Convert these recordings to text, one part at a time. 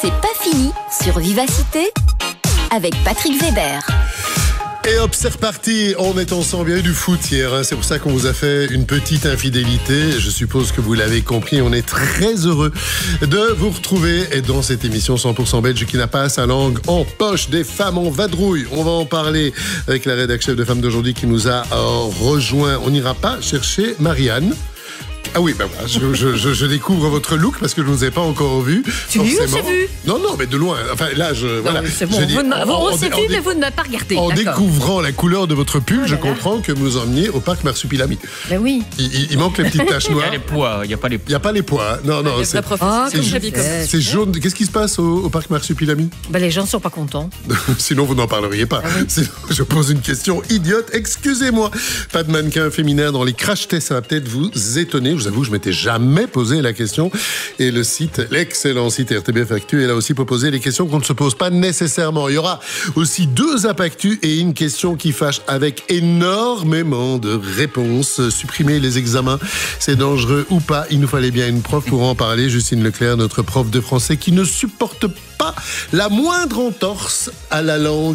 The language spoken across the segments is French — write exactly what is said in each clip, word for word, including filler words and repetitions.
C'est pas fini sur Vivacité avec Patrick Weber. Et hop, c'est reparti. On est ensemble. Il y a eu du foot hier. Hein. C'est pour ça qu'on vous a fait une petite infidélité. Je suppose que vous l'avez compris. On est très heureux de vous retrouver dans cette émission cent pour cent belge qui n'a pas sa langue en poche. Des femmes en vadrouille. On va en parler avec la rédactrice chef de Femmes d'aujourd'hui qui nous a euh, rejoint. On n'ira pas chercher Marianne. Ah oui, ben voilà, je, je, je, je découvre votre look parce que je ne vous ai pas encore vu. Tu l'as vu ou c'est vu? Non, non, mais de loin. Enfin, là, je. Non, voilà. c'est bon. Je dis, vous en, on en, s'est en, vu, en, mais vous ne m'avez pas regardé. En D'accord. découvrant la couleur de votre pull, oh je là comprends là. que vous emmeniez au parc Marsupilami. Ben oui. Il, il, il manque les petites taches noires. Il y a les pois, il n'y a pas les pois. Il n'y a pas les pois. Hein. Non, non, c'est. Ah, c'est, comme ju- c'est jaune. Qu'est-ce qui se passe au, au parc Marsupilami? Ben les gens ne sont pas contents. Sinon, vous n'en parleriez pas. Ah oui. Sinon, je pose une question idiote. Excusez-moi. Pas de mannequin féminin dans les crash tests. Ça va peut-être vous étonner. Je vous avoue, je m'étais jamais posé la question. Et le site, l'excellent site R T B F Actu, est là aussi pour poser les questions qu'on ne se pose pas nécessairement. Il y aura aussi deux Apactus et une question qui fâche avec énormément de réponses. Supprimer les examens, c'est dangereux ou pas? Il nous fallait bien une prof pour en parler. Justine Leclerc, notre prof de français, qui ne supporte pas la moindre entorse à la langue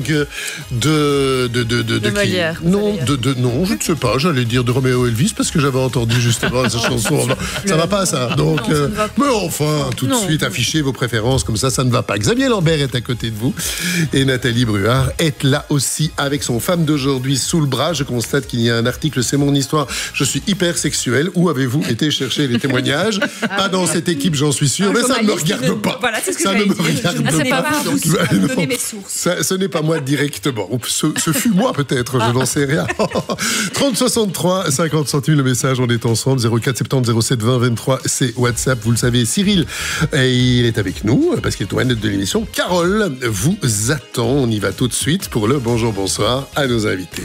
de... De, de, de, de, de qui Molière. Non, de, de, non, je ne sais pas. J'allais dire de Roméo Elvis parce que j'avais entendu justement cette chanson. Non, ça va pas, ça. Donc, non, ça euh, ne va pas. mais enfin, tout Non. de suite, affichez vos préférences comme ça, ça ne va pas. Xavier Lambert est à côté de vous et Nathalie Bruard est là aussi avec son femme d'aujourd'hui sous le bras. Je constate qu'il y a un article, c'est mon histoire. Je suis hyper sexuel. Où avez-vous été chercher les témoignages? Pas dans cette équipe, j'en suis sûr, Un mais ça ne me journaliste regarde ne- pas. Voilà, c'est ce que ça ne j'allais me dire. regarde Ah, c'est pas. pas vous, Bah, vous me non. donnez mes sources. Ça, ce n'est pas moi directement. Ou Ce, ce fut moi peut-être, je n'en sais rien. trente soixante-trois, cinquante centimes le message, on est ensemble. zéro quatre soixante-dix zéro sept vingt vingt-trois, c'est WhatsApp. Vous le savez, Cyril, et il est avec nous parce qu'il est au manette de l'émission. Carole vous attend. On y va tout de suite pour le bonjour, bonsoir à nos invités.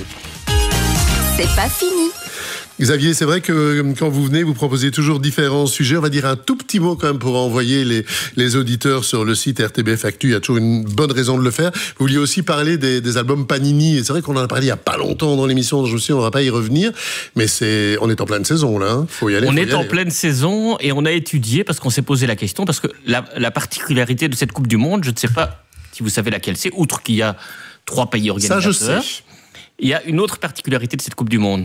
C'est pas fini. Xavier, c'est vrai que quand vous venez, vous proposez toujours différents sujets. On va dire un tout petit mot quand même pour envoyer les, les auditeurs sur le site R T B F Actu. Il y a toujours une bonne raison de le faire. Vous vouliez aussi parler des, des albums Panini. Et c'est vrai qu'on en a parlé il n'y a pas longtemps dans l'émission. Je me suis dit, on ne va pas y revenir. Mais c'est, on est en pleine saison, là. Hein. Faut y aller. On faut est y en aller. pleine saison et on a étudié parce qu'on s'est posé la question, parce que la, la particularité de cette Coupe du Monde, je ne sais pas si vous savez laquelle c'est, outre qu'il y a trois pays Ça, organisateurs. je sais. Il y a une autre particularité de cette Coupe du Monde.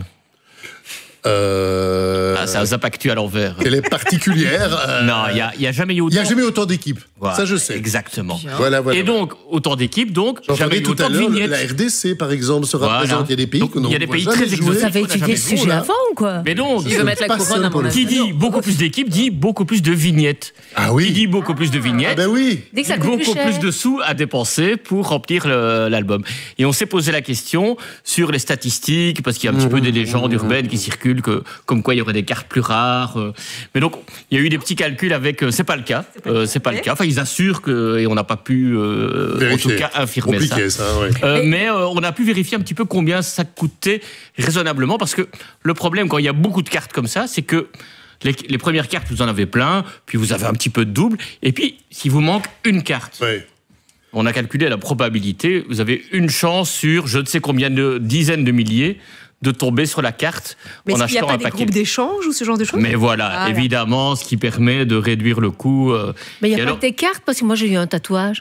Euh... Ah, c'est un Zap Actu à l'envers. Elle est particulière. euh, Non, il n'y a, il y a jamais eu autant. Il n'y a jamais autant d'équipes. Voilà, Ça, je sais. Exactement. Voilà, voilà. Et donc, autant d'équipes, donc, jamais J'entendais eu tout à autant de l'heure, vignettes. la R D C, par exemple, se Voilà. représente. Il y a des pays Donc, qu'on il y a ne des voit pays jamais très jouer. exotiques. Vous avez on a étudié jamais ce vu, sujet là. avant ou quoi? Mais donc, Il veut mettre la Personne couronne à pour mon le avis. qui dit beaucoup plus d'équipes dit beaucoup plus de vignettes. Ah oui. Qui dit beaucoup plus de vignettes Ah ben oui. Dès que ça dit coûte beaucoup plus cher. plus de sous à dépenser pour remplir le- l'album. Et on s'est posé la question sur les statistiques, parce qu'il y a un petit peu des légendes urbaines qui circulent, que, comme quoi il y aurait des cartes plus rares. euh. Mais donc, il y a eu des petits calculs avec... euh, c'est pas le cas. Euh, c'est pas le cas. Enfin, ils assurent que... Et on n'a pas pu, euh, en Vérifier. tout cas, infirmer ça. Compliqué, ça, ouais. Euh, mais euh, on a pu vérifier un petit peu combien ça coûtait raisonnablement, parce que le problème, quand il y a beaucoup de cartes comme ça, c'est que les, les premières cartes, vous en avez plein, puis vous avez un petit peu de double, et puis, s'il vous manque une carte, Ouais. on a calculé la probabilité, vous avez une chance sur je ne sais combien de dizaines de milliers de tomber sur la carte Mais en est-ce qu'il n'y a achetant pas un des paquet. groupes d'échange ou ce genre de choses? Mais voilà, Ah, là. évidemment, ce qui permet de réduire le coût. euh, Mais il et n'y a alors- pas que des cartes, parce que moi j'ai eu un tatouage.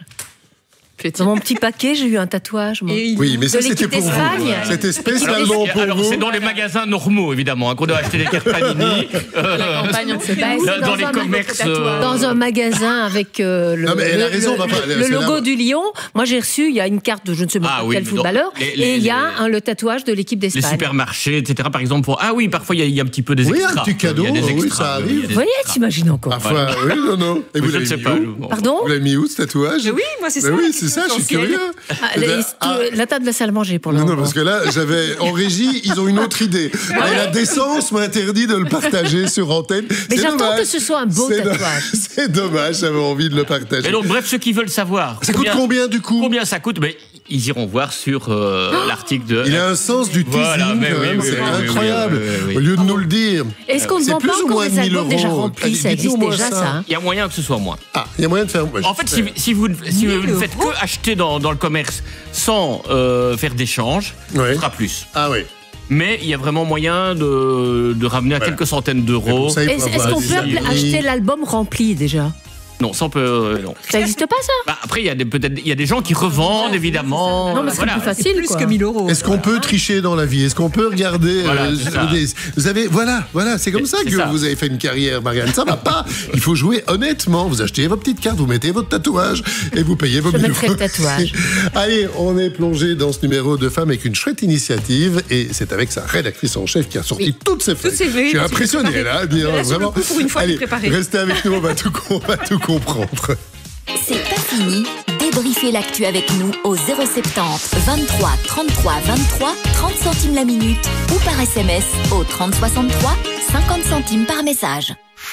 Dans mon petit paquet, j'ai eu un tatouage. Moi. Et il- Oui, mais ça, De c'était l'équipe pour vous. d'Espagne. C'était Alors, spécialement c'est- pour alors, vous. c'est dans les magasins normaux, évidemment, hein, qu'on doit acheter des cartes Panini. euh, La campagne, on ne sait pas. Dans dans, dans les un commerces. euh, Dans un magasin avec euh, le, Non, mais elle a le- raison, le- on va pas- le c'est logo là- du lion. Moi, j'ai reçu, il y a une carte de je ne sais pas Ah oui, quel mais footballeur, donc, les- et les- il y a les- un, le tatouage de l'équipe les d'Espagne. supermarchés, et cetera, par exemple. Pour... Ah oui, parfois, il y, a- il y a un petit peu des Oui, un extras. petit cadeau, Il y a des oui, extras, ça oui, arrive. il y a des Vous voyez, extras. t'imagines encore. Parfois, oui, non, non. Et vous Je ne l'avez sais mis pas. où je- Pardon. Vous l'avez mis où, ce tatouage? Oui, moi c'est ça. Mais la oui, c'est question ça, je suis essentielle. curieux. Ah, les- Ah, La table de la salle à manger pour le Non, non, moment. parce que là, j'avais en régie, ils ont une autre idée. Et la décence m'interdit de le partager sur antenne. Mais C'est j'attends dommage. que ce soit un beau C'est do- tatouage. C'est dommage, j'avais envie de le partager. Et donc, bref, ceux qui veulent savoir. Ça coûte combien du coup? Combien ça coûte? Mais ils iront voir sur euh, l'article de. Il a un sens du teasing, Voilà, mais quand oui, même, oui, c'est oui, oui, incroyable. oui, oui, oui. Au lieu de nous le dire. Est-ce qu'on ne C'est vend plus pas ou encore moins des de mille albums déjà euros. remplis? Ça Dites-nous existe moi déjà, ça. ça. hein. Il y a moyen que ce soit moins. Ah, il y a moyen de faire. ouais, En fait, si, super. si vous, si vous ne faites que acheter dans, dans le commerce sans euh, faire d'échange, Ouais. ce sera plus. Ah oui. Mais il y a vraiment moyen de, de ramener à Voilà. quelques centaines Mais d'euros. pour ça, il faut Est-ce avoir est-ce qu'on des peut amis. acheter l'album rempli déjà? Non, ça on peut. Euh, non. Ça n'existe pas, ça Bah, après, il y a des, peut-être, il y a des gens qui revendent, évidemment. Non, mais c'est Voilà. plus facile, Plus quoi. que mille euros. Est-ce qu'on peut tricher dans la vie? Est-ce qu'on peut regarder Voilà, euh, c'est ça. des- Vous avez, voilà, voilà, c'est comme ça C'est que ça. vous avez fait une carrière, Marianne. Ça va pas. Il faut jouer honnêtement. Vous achetez vos petites cartes, vous mettez votre tatouage et vous payez vos Je mille mettrai euros. le tatouage. Allez, on est plongé dans ce numéro de Femmes avec une chouette initiative et c'est avec sa rédactrice en chef qui a sorti Oui. toutes ses feuilles. Toutes ses feuilles, Je suis parce que impressionné j'ai là, préparé. dire, Là, sur le vraiment. coup, pour une fois, Allez, j'ai préparé. restez avec nous, on va tout, on va tout comprendre. C'est pas fini. Débriefez l'actu avec nous au zéro soixante-dix vingt-trois trente-trois vingt-trois, trente centimes la minute ou par S M S au trente soixante-trois, cinquante centimes par message.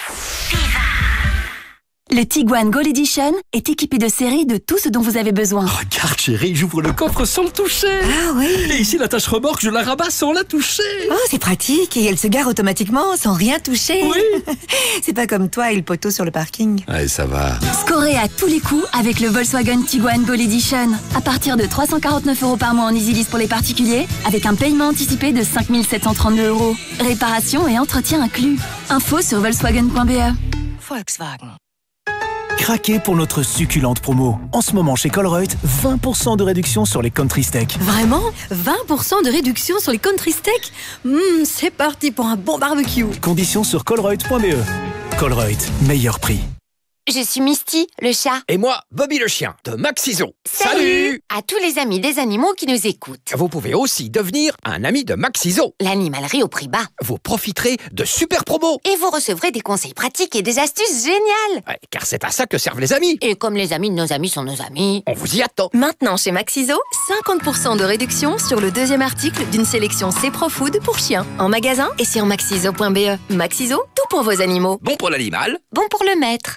Le Tiguan Gold Edition est équipé de série de tout ce dont vous avez besoin. Regarde chérie, j'ouvre le coffre sans le toucher. Ah oui. Et ici la tâche remorque, je la rabats sans la toucher. Oh, c'est pratique et elle se gare automatiquement sans rien toucher. Oui. C'est pas comme toi et le poteau sur le parking. Allez, ça va. Scorez à tous les coups avec le Volkswagen Tiguan Gold Edition. À partir de trois cent quarante-neuf euros par mois en EasyLease pour les particuliers, avec un paiement anticipé de cinq mille sept cent trente-deux euros. Réparation et entretien inclus. Info sur volkswagen point b e. Volkswagen. Craquez pour notre succulente promo. En ce moment chez Colruyt, vingt pour cent de réduction sur les country steaks. Vraiment vingt pour cent de réduction sur les country steaks. Mmh, c'est parti pour un bon barbecue. Conditions sur colruyt point b e. Colruyt, meilleur prix. Je suis Misty, le chat. Et moi, Bobby le chien, de Maxiso. À tous les amis des animaux qui nous écoutent. Vous pouvez aussi devenir un ami de Maxiso. L'animalerie au prix bas. Vous profiterez de super promos. Et vous recevrez des conseils pratiques et des astuces géniales. Ouais, car c'est à ça que servent les amis. Et comme les amis de nos amis sont nos amis, on vous y attend. Maintenant chez Maxiso, cinquante pour cent de réduction sur le deuxième article d'une sélection C-Pro Food pour chiens. En magasin et sur maxiso point b e. Maxiso, tout pour vos animaux. Bon pour l'animal. Bon pour le maître.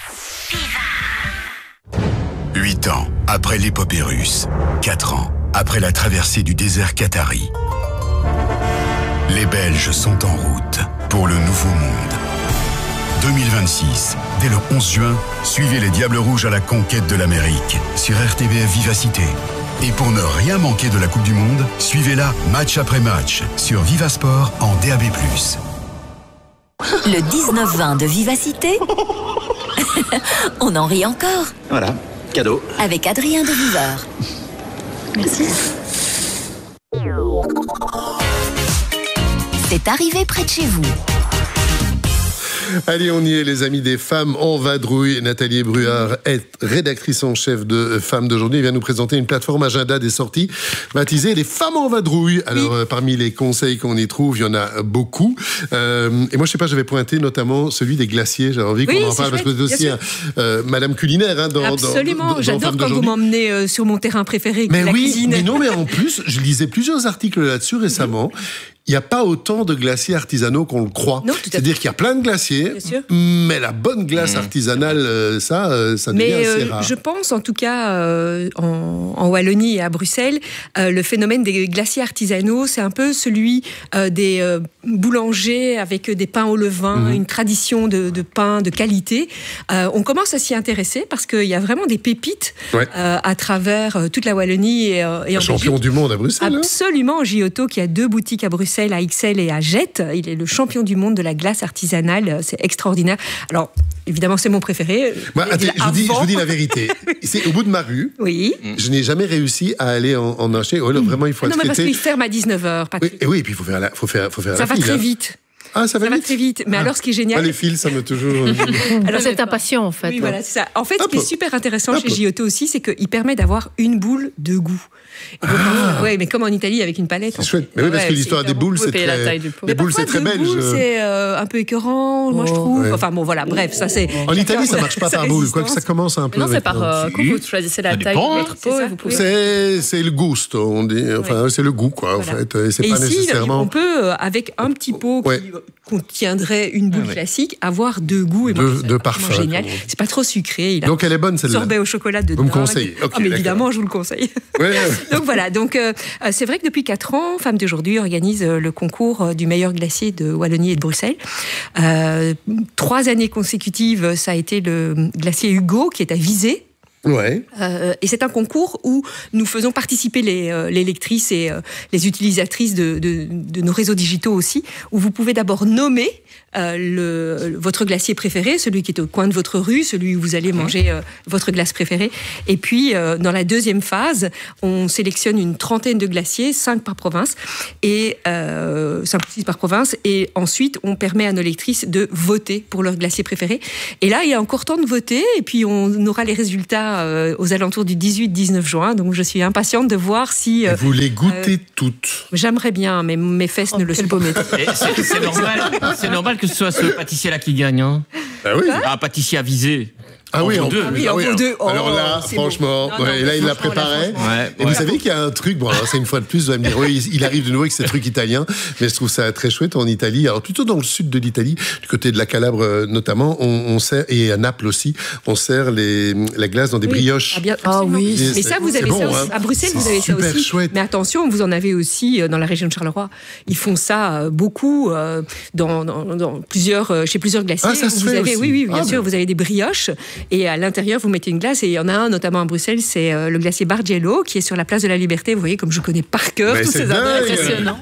Huit ans après l'épopée russe, quatre ans après la traversée du désert qatari, les Belges sont en route pour le nouveau monde. deux mille vingt-six, dès le onze juin, suivez les Diables Rouges à la conquête de l'Amérique sur R T B F Vivacité. Et pour ne rien manquer de la Coupe du Monde, suivez-la match après match sur Vivasport en D A B plus. Le dix-neuf vingt de Vivacité. On en rit encore. Voilà, cadeau. Avec Adrien de Viveur. Merci. C'est arrivé près de chez vous. Allez, on y est, les amis des femmes en vadrouille. Nathalie Bruard est rédactrice en chef de Femmes d'aujourd'hui. Elle vient nous présenter une plateforme agenda des sorties baptisée Les Femmes en vadrouille. Alors, oui. euh, parmi les conseils qu'on y trouve, il y en a beaucoup. Euh, et moi, je sais pas, j'avais pointé notamment celui des glaciers. J'avais envie oui, qu'on en parle parce que c'est aussi un, euh, Madame culinaire hein, dans, Absolument, dans, dans, j'adore dans quand vous m'emmenez euh, sur mon terrain préféré, mais la oui, cuisine. Mais non, mais en plus, je lisais plusieurs articles là-dessus récemment. Il n'y a pas autant de glaciers artisanaux qu'on le croit. C'est-à-dire qu'il y a plein de glaciers, mais la bonne glace mmh. artisanale, ça, ça devient mais, assez euh, rare. Je pense, en tout cas, euh, en, en Wallonie et à Bruxelles, euh, le phénomène des glaciers artisanaux, c'est un peu celui euh, des euh, boulangers avec des pains au levain, mmh. une tradition de, de pain de qualité. Euh, on commence à s'y intéresser parce qu'il y a vraiment des pépites ouais. euh, à travers euh, toute la Wallonie et, euh, et en champion Belgique. du monde à Bruxelles. Absolument, Giotto, qui a deux boutiques à Bruxelles, à Ixelles et à Jette. Il est le champion du monde de la glace artisanale. C'est extraordinaire. Alors, évidemment, c'est mon préféré. Bah, attends, je, vous dis, je vous dis la vérité. C'est au bout de ma rue. Oui. Je n'ai jamais réussi à aller en, en acheter. Oh, là, vraiment, il faut non, être mais parce traité. qu'il ferme à dix-neuf heures, Patrick. Oui, et oui, et puis il faut faire la, faut faire, faut faire ça la va file, très hein. vite. Ah, ça va, ça vite. va très vite. Mais ah. alors, ce qui est génial. Ah, les fils, ça me toujours. Alors, c'est impatient, en fait. Oui, voilà, c'est ça. En fait, Hop. ce qui est super intéressant Hop. chez Giotto aussi, c'est qu'il permet d'avoir une boule de goût. Et donc, ah. ouais, mais comme en Italie avec une palette. C'est chouette. Mais oui, parce ouais, que l'histoire des boules, c'est très. La taille du pot. Les boules, c'est très belge. Les boules, c'est euh, un peu écœurant, moi, je trouve. Ouais. Enfin, bon, voilà, bref, ça, c'est. En Italie, ça marche pas par boule, quoique ça commence un peu. Non, c'est par euh, quand vous choisissez la taille de votre pot et vous pouvez. C'est c'est le gusto, on dit. Enfin, c'est le goût, quoi, en fait. C'est pas nécessairement. On peut, avec un petit pot qui contiendrait une boule classique, avoir deux goûts et de parfum. Génial. C'est pas trop sucré. Donc, elle est bonne, celle-là. Sorbet au chocolat de. Vous me conseillez. Ah, mais évidemment, je vous le conseille. Donc voilà. Donc euh, c'est vrai que depuis quatre ans, Femmes d'aujourd'hui organise euh, le concours du meilleur glacier de Wallonie et de Bruxelles. Euh, trois années consécutives, ça a été le glacier Hugo qui est à Visé. Ouais. Euh, et c'est un concours où nous faisons participer les, euh, les lectrices et euh, les utilisatrices de, de, de nos réseaux digitaux aussi, où vous pouvez d'abord nommer euh, le, votre glacier préféré, celui qui est au coin de votre rue, celui où vous allez manger euh, votre glace préférée. Et puis, euh, dans la deuxième phase, on sélectionne une trentaine de glaciers, cinq par province, et euh, cinq ou six par province. Et ensuite, on permet à nos lectrices de voter pour leur glacier préféré. Et là, il y a encore temps de voter. Et puis, on aura les résultats euh, aux alentours du dix-huit dix-neuf juin. Donc, je suis impatiente de voir si... Euh, vous les goûtez euh, toutes. J'aimerais bien, mais mes fesses oh, ne le sont pas. C'est, c'est, normal, c'est normal que ce soit ce pâtissier-là qui gagne. Hein. Ah oui. Un pâtissier avisé. Ah oui, en deux. Ah oui, en oui, deux. Oh, alors là, franchement, bon. non, non, ouais, là, il l'a préparé. Ouais, et ouais. Vous savez qu'il y a un truc, bon, alors, c'est une fois de plus, vous allez me dire, oui, il arrive de nouveau avec ces trucs italiens, mais je trouve ça très chouette en Italie. Alors, plutôt dans le sud de l'Italie, du côté de la Calabre notamment, on, on sert, et à Naples aussi, on sert les, la glace dans des oui. brioches. Ah, bien, ah oui. Mais ça, vous avez bon, ça aussi. Hein. À Bruxelles, c'est vous avez ça aussi. Chouette. Mais attention, vous en avez aussi dans la région de Charleroi. Ils font ça beaucoup dans, dans, dans plusieurs, chez plusieurs glaciers. Ah, ça se vous fait avez, aussi. Oui, oui, bien ah, sûr. Ben. Vous avez des brioches et à l'intérieur, vous mettez une glace. Et il y en a un, notamment à Bruxelles, c'est euh, le glacier Bargello, qui est sur la place de la Liberté. Vous voyez, comme je connais par cœur tous ces endroits impressionnants.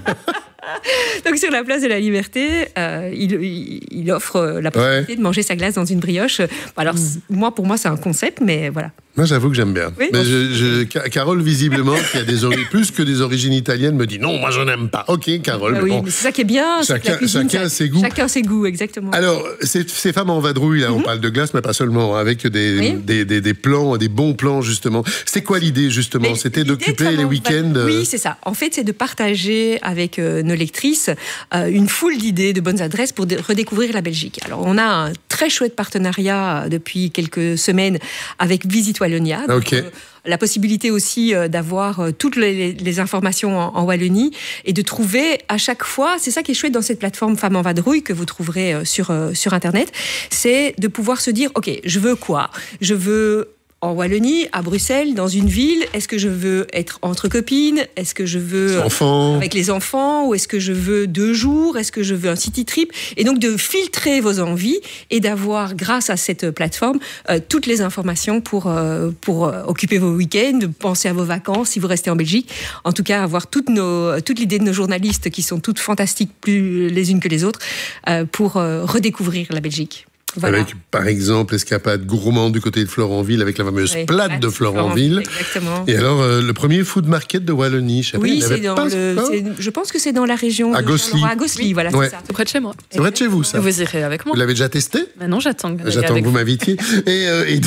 Donc sur la place de la Liberté, euh, il, il, il offre la possibilité ouais. de manger sa glace dans une brioche. Alors mmh. moi, pour moi, c'est un concept, mais voilà. Moi, j'avoue que j'aime bien. Oui. Mais je, je, Carole, visiblement, qui a des ori- plus que des origines italiennes, me dit non, moi, je n'aime pas. Ok, Carole. Ah oui, bon. Mais c'est ça qui est bien. Chacun, cuisine, chacun a ses goûts. Chacun ses goûts, exactement. Alors, ces, ces femmes en vadrouille, là, mm-hmm. on parle de glace, mais pas seulement, avec des, oui. des, des, des plans, des bons plans, justement. C'était quoi l'idée, justement? mais C'était d'occuper les week-ends euh... Oui, c'est ça. En fait, c'est de partager avec euh, nos lectrices euh, une foule d'idées, de bonnes adresses pour de- redécouvrir la Belgique. Alors, on a un très chouette partenariat depuis quelques semaines avec Visit Wallonia. Donc, okay. La possibilité aussi d'avoir toutes les, les informations en, en Wallonie et de trouver à chaque fois, c'est ça qui est chouette dans cette plateforme Femmes en vadrouille que vous trouverez sur, sur Internet, c'est de pouvoir se dire, ok, je veux quoi ? Je veux... en Wallonie, à Bruxelles, dans une ville, est-ce que je veux être entre copines ? Est-ce que je veux enfants. avec les enfants ? Ou est-ce que je veux deux jours ? Est-ce que je veux un city trip ? Et donc de filtrer vos envies et d'avoir, grâce à cette plateforme, euh, toutes les informations pour, euh, pour euh, occuper vos week-ends, penser à vos vacances si vous restez en Belgique. En tout cas, avoir toute, nos, toute l'idée de nos journalistes qui sont toutes fantastiques plus les unes que les autres euh, pour euh, redécouvrir la Belgique. Voilà. Avec, par exemple, l'escapade gourmande du côté de Florenville, avec la fameuse oui, plate de Florenville. Exactement. Et alors, euh, le premier food market de Wallonie, je sais oui, pas, c'est dans pas, le, c'est, je pense que c'est dans la région à de Gosselies. À Gosselies, oui. Voilà, ouais. c'est ça. C'est près de chez moi. C'est près de chez vous, ça. Vous irez avec moi. Vous l'avez déjà testé ? Bah non, j'attends. J'attends que vous m'invitiez. et, euh, et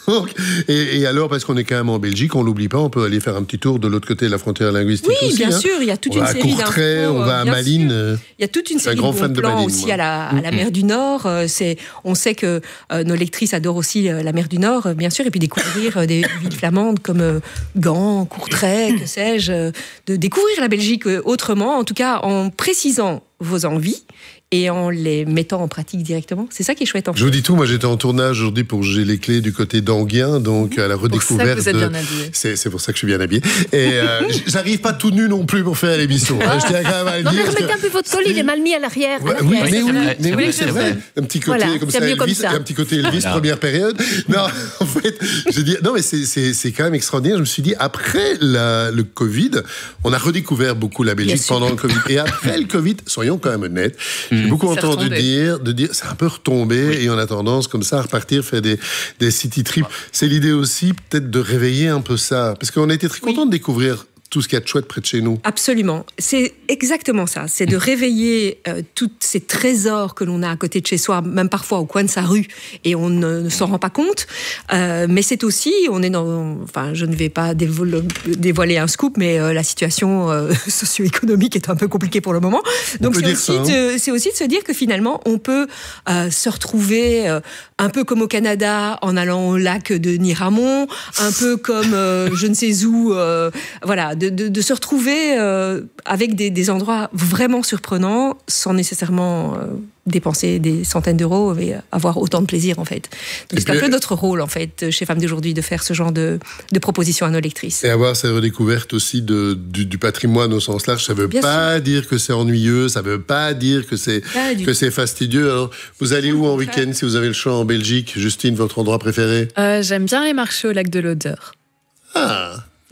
Et, et alors, parce qu'on est quand même en Belgique, on l'oublie pas, on peut aller faire un petit tour de l'autre côté de la frontière linguistique oui, aussi. bien hein. sûr, il y a toute on une va série d'infos. À Courtrai, on va à Malines. Sûr. Il y a toute une série de bons plans de Malines, aussi à la, à la mer du Nord. C'est, on sait que euh, nos lectrices adorent aussi la mer du Nord, bien sûr, et puis découvrir des villes flamandes comme euh, Gand, Courtrai, que sais-je, de découvrir la Belgique autrement, en tout cas en précisant vos envies et en les mettant en pratique directement. C'est ça qui est chouette en fait. Je vous dis tout, moi j'étais en tournage aujourd'hui pour J'ai les clés du côté d'Anguien, donc à la redécouverte. C'est pour ça que vous êtes bien habillé. C'est, c'est pour ça que je suis bien habillé. Et euh, j'arrive pas tout nu non plus pour faire l'émission. Ah. Je tiens quand même à le non, dire. mais remettez un peu votre col, il est mal mis à l'arrière. Ouais, à l'arrière. oui, mais oui, mais mais oui, oui, c'est vrai. Un petit côté voilà, comme ça, Elvis, comme ça. un petit côté Elvis, voilà. Première période. Non, en fait, je dis, non, mais c'est, c'est, c'est quand même extraordinaire. Je me suis dit, après la, le Covid, on a redécouvert beaucoup la Belgique yes, pendant le Covid. Et après le Covid, soyons quand même honnêtes, mmh. j'ai beaucoup c'est entendu dire de dire c'est un peu retombé oui. et on a tendance comme ça à repartir faire des, des city trips. C'est l'idée aussi peut-être de réveiller un peu ça parce qu'on a été très contents oui. de découvrir tout ce qu'il y a de chouette près de chez nous. Absolument. C'est exactement ça. C'est de réveiller euh, tous ces trésors que l'on a à côté de chez soi, même parfois au coin de sa rue, et on ne, ne s'en rend pas compte. Euh, mais c'est aussi, on est dans... Enfin, je ne vais pas dévoiler, dévoiler un scoop, mais euh, la situation euh, socio-économique est un peu compliquée pour le moment. Donc c'est aussi, ça, hein. de, c'est aussi de se dire que finalement, on peut euh, se retrouver euh, un peu comme au Canada, en allant au lac de Niramont, un peu comme euh, je ne sais où... Euh, voilà, De, de, de se retrouver euh, avec des, des endroits vraiment surprenants sans nécessairement euh, dépenser des centaines d'euros et avoir autant de plaisir en fait. Donc c'est un peu notre rôle en fait chez Femmes d'aujourd'hui de faire ce genre de, de propositions à nos lectrices. Et avoir cette redécouverte aussi de, du, du patrimoine au sens large, ça ne veut Bien pas sûr. dire que c'est ennuyeux, ça ne veut pas dire que c'est, que c'est fastidieux. Alors, vous allez où en week-end si vous avez le choix en Belgique ? Justine, votre endroit préféré ? euh, J'aime bien les marchés au lac de l'Odeur. Ah.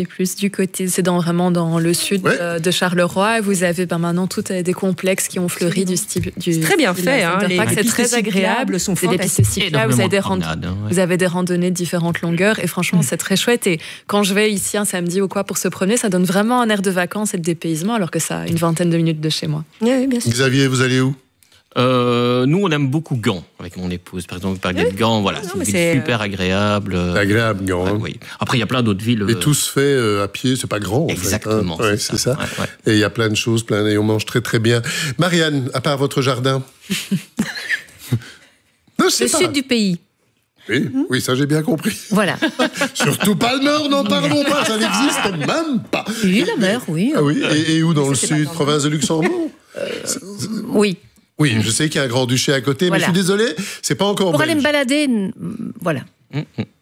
C'est plus du côté, c'est dans, vraiment dans le sud ouais. de, de Charleroi. Vous avez ben, maintenant tous des complexes qui ont fleuri du style. Du, c'est très bien fait. Hein, les, les c'est très agréable. Sont c'est des pistes cyclables. Vous avez des, rand... hein, ouais. vous avez des randonnées de différentes longueurs. Et franchement, mmh. c'est très chouette. Et quand je vais ici un samedi ou quoi pour se promener, ça donne vraiment un air de vacances et de dépaysement, alors que ça a une vingtaine de minutes de chez moi. Oui, bien sûr. Xavier, vous allez où? Euh, nous, on aime beaucoup Gand avec mon épouse. Par exemple, vous parlez oui. de Gand, voilà, non, c'est une ville c'est super agréable. C'est agréable, Gand. Ouais, oui. Après, il y a plein d'autres villes. Et tout se fait euh, à pied, c'est pas grand. En Exactement. Fait, hein. ouais, c'est ça. ça. Ouais, ouais. Et il y a plein de choses, plein, et on mange très très bien. Marianne, à part votre jardin. non, je sais Le pas. Sud du pays. Oui, mmh. oui, ça j'ai bien compris. Voilà. Surtout pas le Nord, n'en parlons pas, ça n'existe même pas. Oui, la mer, oui. Ah oui, et, et où dans le Sud, province de Luxembourg euh, Oui. Oui, je sais qu'il y a un grand-duché à côté, voilà. mais je suis désolé, c'est pas encore Pour belge. aller me balader, voilà. Mmh.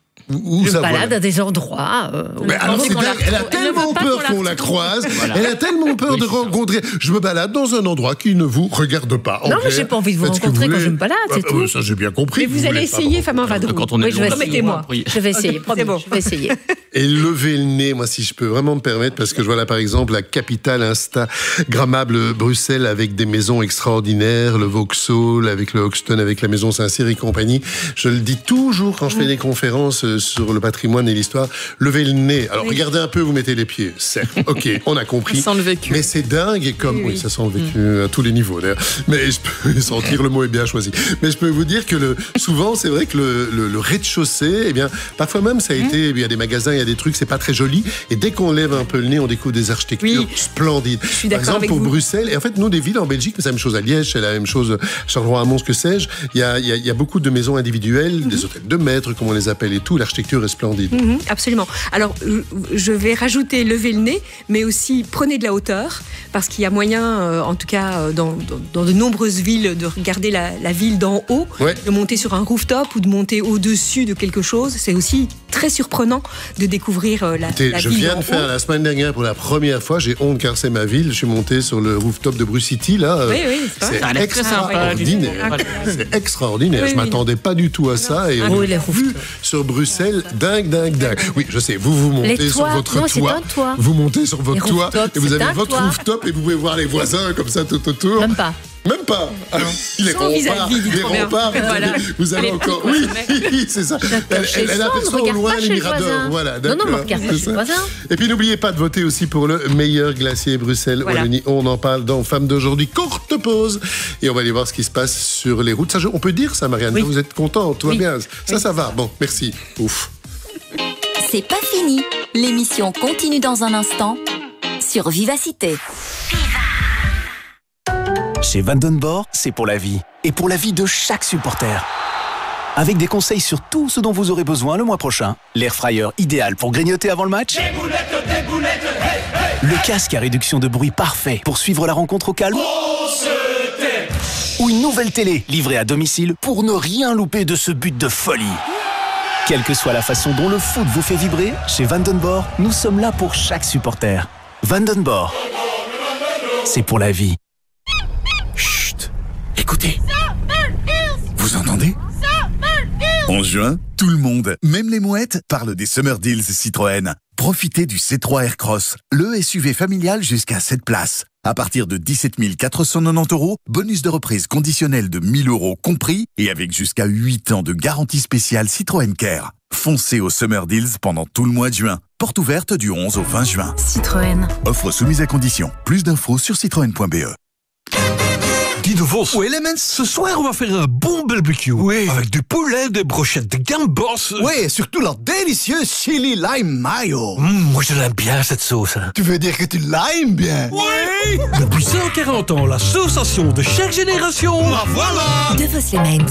Où je ça, me balade voilà. à des endroits. Euh, mais alors, c'est dingue, elle a tellement peur qu'on la croise, voilà. elle a tellement peur oui, de rencontrer. Je me balade dans un endroit qui ne vous regarde pas. Non, mais j'ai pas envie de vous rencontrer vous quand je me balade, c'est ah, tout. Ça, j'ai bien compris. Mais vous, vous allez essayer, Femme en Vadrouille. Quand on est oui, je vais essayer, moi. Je vais essayer, promis, bon. je vais essayer. Et lever le nez, moi, si je peux vraiment me permettre, parce que je vois là, par exemple, la capitale instagrammable Bruxelles avec des maisons extraordinaires, le Vauxhall avec le Hoxton, avec la maison Saint-Cyr et compagnie. Je le dis toujours quand je fais des conférences sur le patrimoine et l'histoire, levez le nez. Alors, oui. regardez un peu, vous mettez les pieds. Certes, ok, on a compris. Ça sent le vécu. Mais c'est dingue et comme... Oui, oui. oui ça sent le vécu mmh. à tous les niveaux, d'ailleurs. Mais je peux sentir, le mot est bien choisi. Mais je peux vous dire que le, souvent, c'est vrai que le, le, le rez-de-chaussée, eh bien, parfois même, ça a mmh. été... Il y a des magasins, il y a des trucs, c'est pas très joli. Et dès qu'on lève un peu le nez, on découvre des architectures oui. splendides. Je suis Par d'accord exemple, pour vous. Bruxelles, et en fait, nous, des villes en Belgique, c'est la même chose à Liège, c'est la même chose à Charleroi, à Mons, que sais-je. Il y a, il y a, il y a beaucoup de maisons individuelles, mmh. des hôtels de maîtres, comme on les appelle et tout. L'architecture est splendide. Mmh. Absolument. Alors, je vais rajouter lever le nez, mais aussi prenez de la hauteur, parce qu'il y a moyen, euh, en tout cas dans, dans, dans de nombreuses villes, de regarder la, la ville d'en haut, ouais. de monter sur un rooftop ou de monter au-dessus de quelque chose. C'est aussi très surprenant de découvrir euh, la, Écoutez, la je ville viens d'en de faire haut. la semaine dernière pour la première fois, j'ai honte car c'est ma ville, je suis monté sur le rooftop de Brucity, là. Oui, oui, c'est, c'est extraordinaire. C'est extraordinaire. Oui, je ne m'attendais pas du tout à ça. Et oh, on vu sur Bruxelles, dingue, dingue, dingue. Oui, je sais, vous vous montez toits, sur votre non, toit, toit. Vous montez sur votre les toit et vous avez votre toit. rooftop et vous pouvez voir les voisins comme ça tout autour. Même pas. Même pas. Alors, les remparts, les remparts, voilà. vous avez encore. Oui, c'est ça. Elle, elle, elle aperçoit au loin les miradors. Voilà, non, non, on regarde pas chez le voisin. Et puis n'oubliez pas de voter aussi pour le meilleur glacier Bruxelles voilà. Wallonie. On en parle dans Femmes d'aujourd'hui. Courte pause et on va aller voir ce qui se passe sur les routes. Ça, on peut dire ça, Marianne. Oui. Vous êtes contente, tout va oui. bien. Ça, oui. ça va. Bon, merci. Ouf. C'est pas fini. L'émission continue dans un instant sur Vivacité. Chez Vandenborg, c'est pour la vie. Et pour la vie de chaque supporter. Avec des conseils sur tout ce dont vous aurez besoin le mois prochain. L'air fryer idéal pour grignoter avant le match. Des boulettes, des boulettes, hey, hey. Le casque à réduction de bruit parfait pour suivre la rencontre au calme. On se tait. Ou une nouvelle télé livrée à domicile pour ne rien louper de ce but de folie. Quelle que soit la façon dont le foot vous fait vibrer, chez Vandenborg, nous sommes là pour chaque supporter. Vandenborg, c'est pour la vie. Chut, écoutez. Vous entendez ? En juin, tout le monde, même les mouettes, parle des Summer Deals Citroën. Profitez du C trois Aircross, le S U V familial jusqu'à sept places. À partir de dix-sept mille quatre cent quatre-vingt-dix euros, bonus de reprise conditionnel de mille euros compris et avec jusqu'à huit ans de garantie spéciale Citroën Care. Foncez au Summer Deals pendant tout le mois de juin. Porte ouverte du onze au vingt juin. Citroën. Offre soumise à condition. Plus d'infos sur citroën point b e. Guy de Vos. Oui, les mens, ce soir, on va faire un bon barbecue. Oui. Avec du poulet, des brochettes de gambos. Oui, et surtout leur délicieux chili lime mayo. Mmh, moi, je l'aime bien, cette sauce. Hein. Tu veux dire que tu l'aimes bien? Oui. Depuis cent quarante ans, la sensation de chaque génération. La voilà. De Vos, les mens.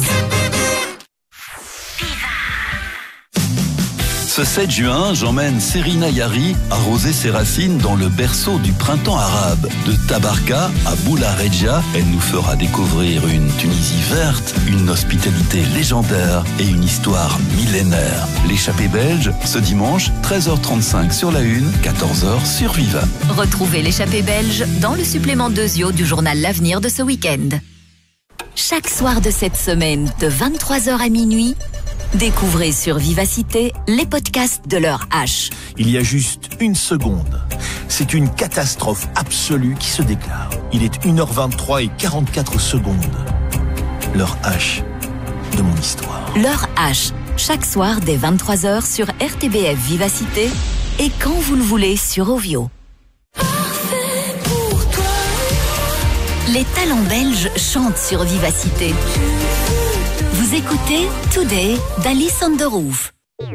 Ce sept juin, j'emmène Serena Yari arroser ses racines dans le berceau du printemps arabe. De Tabarka à Boula Regia, elle nous fera découvrir une Tunisie verte, une hospitalité légendaire et une histoire millénaire. L'échappée belge, ce dimanche, treize heures trente-cinq sur la une, quatorze heures sur Viva. Retrouvez l'échappée belge dans le supplément d'Eusio du journal L'Avenir de ce week-end. Chaque soir de cette semaine, de vingt-trois heures à minuit, Découvrez sur Vivacité les podcasts de l'heure H. Il y a juste une seconde. C'est une catastrophe absolue qui se déclare. Il est une heure vingt-trois et quarante-quatre secondes. L'heure H de mon histoire. L'heure H, chaque soir dès vingt-trois heures sur R T B F Vivacité et quand vous le voulez sur Ovio. Les talents belges chantent sur Vivacité. Vous écoutez Today d'Alice on the Roof.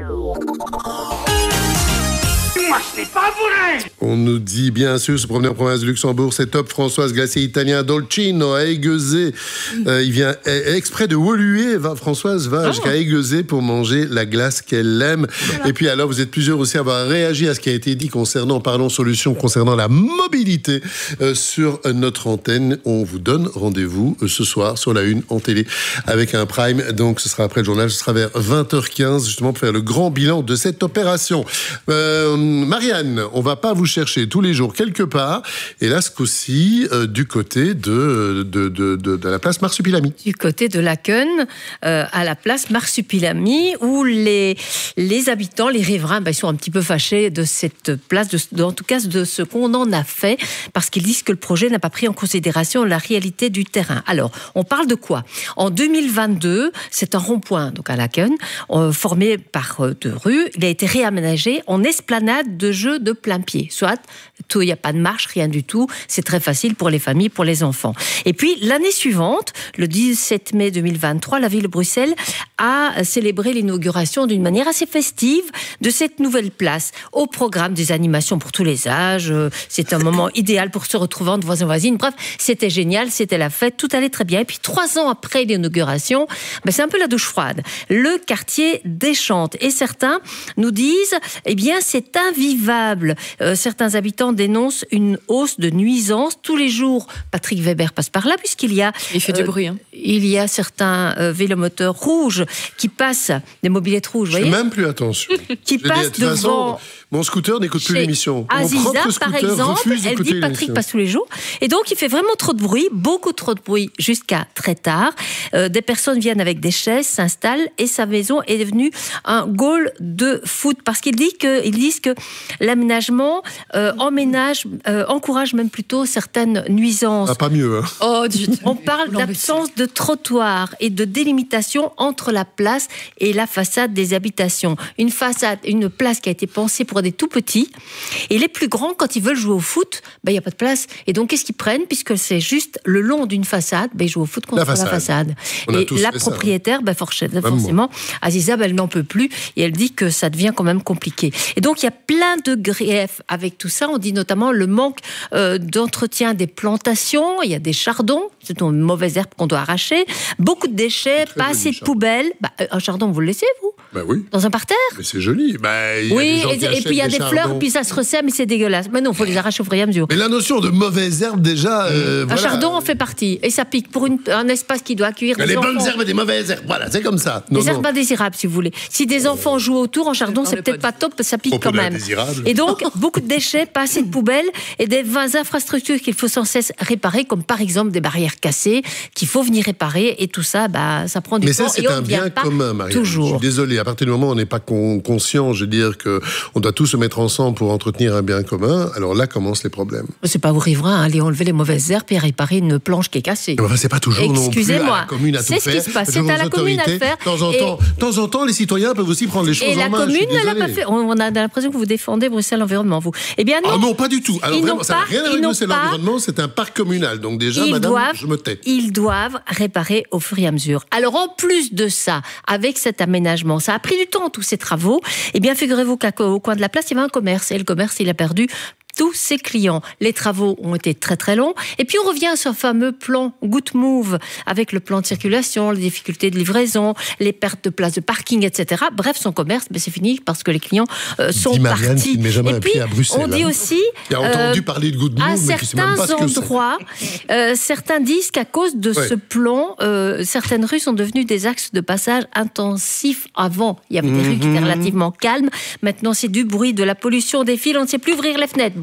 Moi, ce n'est pas vrai! On nous dit bien sûr se promener en province de Luxembourg, c'est top. Françoise, glacier italien Dolcino à Aiguezé. Euh, il vient exprès de Woluwe. Va, Françoise va oh. jusqu'à Aiguezé pour manger la glace qu'elle aime. Voilà. Et puis alors, vous êtes plusieurs aussi à avoir réagi à ce qui a été dit concernant, parlons solutions concernant la mobilité euh, sur notre antenne. On vous donne rendez-vous euh, ce soir sur la une en télé avec un prime. Donc ce sera après le journal, ce sera vers vingt heures quinze justement pour faire le grand bilan de cette opération. Euh, Marianne, on va pas vous chercher tous les jours quelque part, et là ce coup-ci euh, du côté de, de, de, de, de la place Marsupilami. Du côté de Laken, euh, à la place Marsupilami, où les, les habitants, les riverains, ben, ils sont un petit peu fâchés de cette place, de, de, en tout cas de ce qu'on en a fait, parce qu'ils disent que le projet n'a pas pris en considération la réalité du terrain. Alors, on parle de quoi? En deux mille vingt-deux, c'est un rond-point donc à Laken, euh, formé par euh, deux rues. Il a été réaménagé en esplanade de jeux de plein pied. Soit, il n'y a pas de marche, rien du tout. C'est très facile pour les familles, pour les enfants. Et puis, l'année suivante, le dix-sept mai deux mille vingt-trois, la ville de Bruxelles a célébré l'inauguration d'une manière assez festive de cette nouvelle place. Au programme des animations pour tous les âges. C'est un moment idéal pour se retrouver entre voisins et voisines. Bref, c'était génial, c'était la fête, tout allait très bien. Et puis, trois ans après l'inauguration, ben, c'est un peu la douche froide. Le quartier déchante. Et certains nous disent, eh bien, c'est invivable. Euh, certains habitants dénoncent une hausse de nuisances. Tous les jours, Patrick Weber passe par là, puisqu'il y a... Il fait euh, du bruit. Hein. Il y a certains euh, vélomoteurs rouges qui passent, des mobylettes rouges, vous voyez ? Je fais même plus attention. Qui passent dit, de devant... Façon, mon scooter n'écoute plus l'émission. Aziza, mon propre par scooter exemple, elle dit Patrick passe tous les jours. Et donc, il fait vraiment trop de bruit, beaucoup trop de bruit, jusqu'à très tard. Euh, des personnes viennent avec des chaises, s'installent, et sa maison est devenue un goal de foot. Parce qu'ils disent que, ils disent que l'aménagement euh, emménage, euh, encourage même plutôt certaines nuisances. Ah, pas mieux. Hein. Oh, on parle d'absence de trottoir et de délimitation entre la place et la façade des habitations. Une façade, une place qui a été pensée pour des tout petits. Et les plus grands, quand ils veulent jouer au foot, ben, il n'y a pas de place. Et donc, qu'est-ce qu'ils prennent? Puisque c'est juste le long d'une façade, ben, ils jouent au foot contre la façade. La façade. Et la propriétaire, ben, forcément, Aziza, ben, elle n'en peut plus. Et elle dit que ça devient quand même compliqué. Et donc, il y a plein de griefs avec tout ça. On dit notamment le manque euh, d'entretien des plantations. Il y a des chardons, c'est une mauvaise herbe qu'on doit arracher. Beaucoup de déchets, pas assez de poubelles. Bah, un chardon, vous le laissez, vous? Bah oui. Dans un parterre? Mais c'est joli. Bah, y a oui, des et, et puis il y a des, des fleurs, puis ça se resserre, mais c'est dégueulasse. Mais non, il faut les arracher au fur et à mesure. Mais la notion de mauvaise herbe, déjà... Euh, un voilà. chardon en fait partie. Et ça pique pour une, un espace qui doit accueillir des les enfants. Les bonnes herbes et des mauvaises herbes, voilà, c'est comme ça. Non, des herbes indésirables, si vous voulez. Si des enfants jouent autour, en chardon, c'est peut-être pas top, parce que ça pique quand même. Et donc, beaucoup de déchets, pas assez de poubelles, et des infrastructures qu'il faut sans cesse réparer, comme par exemple des barrières cassées, qu'il faut venir réparer, et tout ça, bah, ça prend du mais temps. Mais ça, c'est un bien commun, Marie. Toujours. Je suis désolé, à partir du moment où on n'est pas con- conscient, je veux dire qu'on doit tous se mettre ensemble pour entretenir un bien commun, alors là commencent les problèmes. C'est pas aux riverains, aller enlever les mauvaises herbes et réparer une planche qui est cassée. Enfin, c'est pas toujours non plus à la commune à tout faire. C'est ce qui se passe, c'est à la commune à faire. De temps en temps, de temps en temps, les citoyens peuvent aussi prendre les choses et en main. Et la commune, elle n'a pas fait. On a l'impression que vous défendez Bruxelles Environnement, vous. Eh bien non. Ah non, pas du tout. Alors ils vraiment, ça n'a rien à voir avec Bruxelles pas... Environnement, c'est un parc communal. Donc déjà, madame, doivent, je me tais. Ils doivent réparer au fur et à mesure. Alors en plus de ça, avec cet aménagement, ça a pris du temps, tous ces travaux. Eh bien, figurez-vous qu'au coin de la place, il y avait un commerce. Et le commerce, il a perdu tous ses clients. Les travaux ont été très très longs. Et puis on revient à ce fameux plan Good Move, avec le plan de circulation, les difficultés de livraison, les pertes de places de parking, et cetera. Bref, son commerce, ben, c'est fini parce que les clients euh, sont Marianne, partis. Qui ne met jamais et un puis, pied à Bruxelles, on dit hein. aussi... Il a entendu euh, parler de Good Move, à mais qui sait même pas ce que c'est. endroits, euh, certains disent qu'à cause de ouais. ce plan, euh, certaines rues sont devenues des axes de passage intensifs. Avant, il y avait des mm-hmm. rues qui étaient relativement calmes. Maintenant, c'est du bruit, de la pollution, des fils, on ne sait plus ouvrir les fenêtres.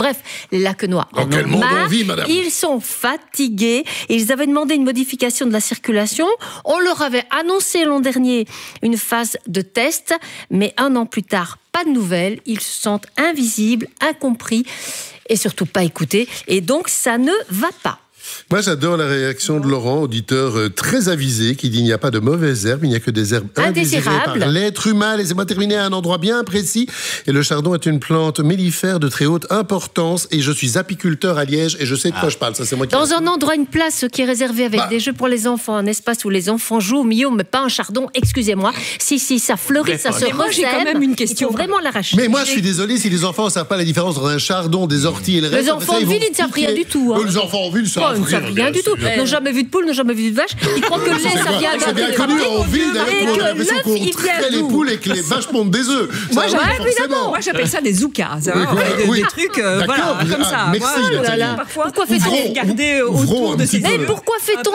Bref, les Lacquenois Dans en quel ont monde marre. on vit, madame? Ils sont fatigués. Ils avaient demandé une modification de la circulation. On leur avait annoncé l'an dernier une phase de test, mais un an plus tard, pas de nouvelles. Ils se sentent invisibles, incompris et surtout pas écoutés. Et donc, ça ne va pas. Moi, j'adore la réaction de Laurent, auditeur euh, très avisé, qui dit il n'y a pas de mauvaises herbes, il n'y a que des herbes indésirées par l'être humain. Laissez-moi terminer à un endroit bien précis. Et le chardon est une plante mellifère de très haute importance. Et je suis apiculteur à Liège et je sais de quoi ah. je parle. Ça, c'est moi qui Dans un endroit, une place qui est réservée avec bah. des jeux pour les enfants, un espace où les enfants jouent au milieu, mais pas un chardon, excusez-moi. Si, si, ça fleurit, ça se Mais moi, j'ai quand même une question. Il faut vraiment l'arracher. Mais moi, je suis désolé si les enfants ne savent pas la différence entre un chardon, des orties et le reste. Les enfants de ville, ils ne savent rien du tout. Les enfants en ville, ça Ils ne savent rien du tout. Ils n'ont jamais vu de poule, n'ont jamais vu de vache. Ils croient que le lait, ça vient C'est bien connu en ville, d'ailleurs, on a l'impression qu'on trait les poules et que les vaches pondent des œufs. Moi, moi j'appelle ça des zoukazes. Hein, oui, des, oui. des trucs, euh, voilà, comme ça. Merci, moi, Nathalie. Parfois, pourquoi fait-on regarder autour de ces Mais pourquoi fait-on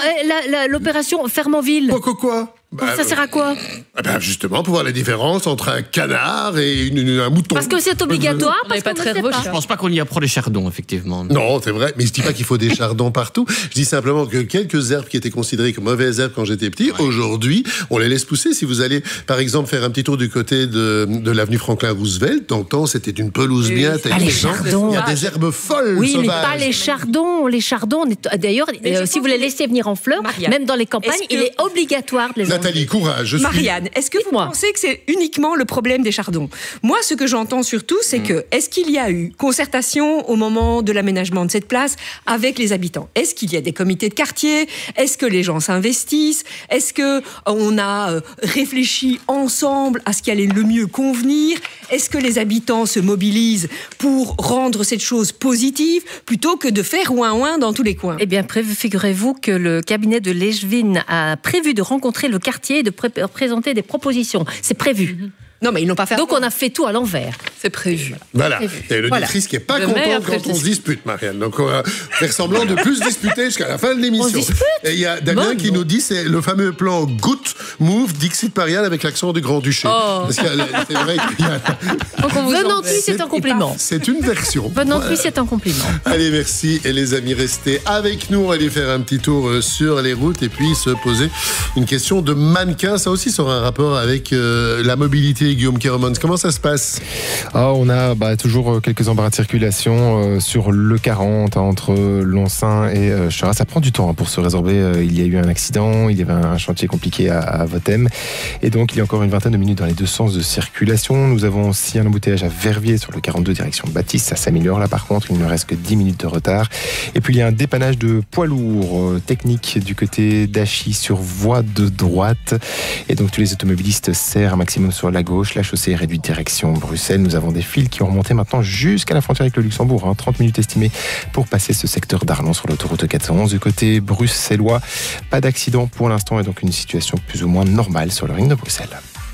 l'opération Ferme-en-Ville? Pourquoi quoi? Bah, ça sert à quoi? bah Justement, pour voir la différence entre un canard et une, une, un mouton. Parce que c'est obligatoire, parce pas qu'on très ne sait pas. Je pense pas qu'on y apprend les chardons, effectivement. Non, c'est vrai, mais je dis pas qu'il faut des chardons partout. Je dis simplement que quelques herbes qui étaient considérées comme mauvaises herbes quand j'étais petit, ouais. aujourd'hui, on les laisse pousser. Si vous allez, par exemple, faire un petit tour du côté de, de l'avenue Franklin-Roosevelt, d'antan, c'était une pelouse oui. bien ah, les chardons. Il y a des herbes folles. Oui, sauvages. mais pas les chardons. Les chardons, d'ailleurs, euh, si vous les laissez venir en fleurs, Marianne, même dans les campagnes, que... il est obligatoire de les Nathalie, courage. Je Marianne, est-ce que vous pensez que c'est uniquement le problème des chardons? Moi, ce que j'entends surtout, c'est mmh. que, est-ce qu'il y a eu concertation au moment de l'aménagement de cette place avec les habitants? Est-ce qu'il y a des comités de quartier? Est-ce que les gens s'investissent? Est-ce qu'on a réfléchi ensemble à ce qui allait le mieux convenir? Est-ce que les habitants se mobilisent pour rendre cette chose positive plutôt que de faire ouin-ouin dans tous les coins? Eh bien, figurez-vous que le cabinet de Lechevin a prévu de rencontrer le quartier et de pré- présenter des propositions. C'est prévu. Mm-hmm. Non, mais ils n'ont pas fait. Donc, on a fait tout à l'envers. C'est prévu. Voilà. Prévu. Et le voilà. qui n'est pas le content quand on se dispute, Marianne. Donc, on va faire semblant de plus disputer jusqu'à la fin de l'émission. On dispute. Et il y a Damien bon, qui non. nous dit c'est le fameux plan Good Move Dixit Marianne avec l'accent du Grand-Duché. Oh. Parce que c'est vrai qu'il y a... Venant-y, c'est un compliment. C'est une version. Venant-y, voilà. C'est un compliment. Allez, merci. Et les amis, restez avec nous. On va aller faire un petit tour sur les routes et puis se poser une question de mannequin. Ça aussi sera un rapport avec euh, la mobilité, Guillaume Kermans. Comment ça se passe? ah, On a bah, toujours quelques embarras de circulation euh, sur le quarante entre Lonsin et euh, Chara. Ça prend du temps hein, pour se résorber. Euh, il y a eu un accident, il y avait un chantier compliqué à, à Votem. Et donc, il y a encore une vingtaine de minutes dans les deux sens de circulation. Nous avons aussi un embouteillage à Verviers sur le quarante-deux direction Baptiste. Ça s'améliore là par contre. Il ne reste que dix minutes de retard. Et puis, il y a un dépannage de poids lourds euh, technique du côté d'Achy sur voie de droite. Et donc, tous les automobilistes serrent un maximum sur la gauche. La chaussée est réduite direction Bruxelles. Nous avons des files qui ont remonté maintenant jusqu'à la frontière avec le Luxembourg. Hein. trente minutes estimées pour passer ce secteur d'Arlon sur l'autoroute quatre cent onze. Du côté bruxellois, pas d'accident pour l'instant et donc une situation plus ou moins normale sur le ring de Bruxelles.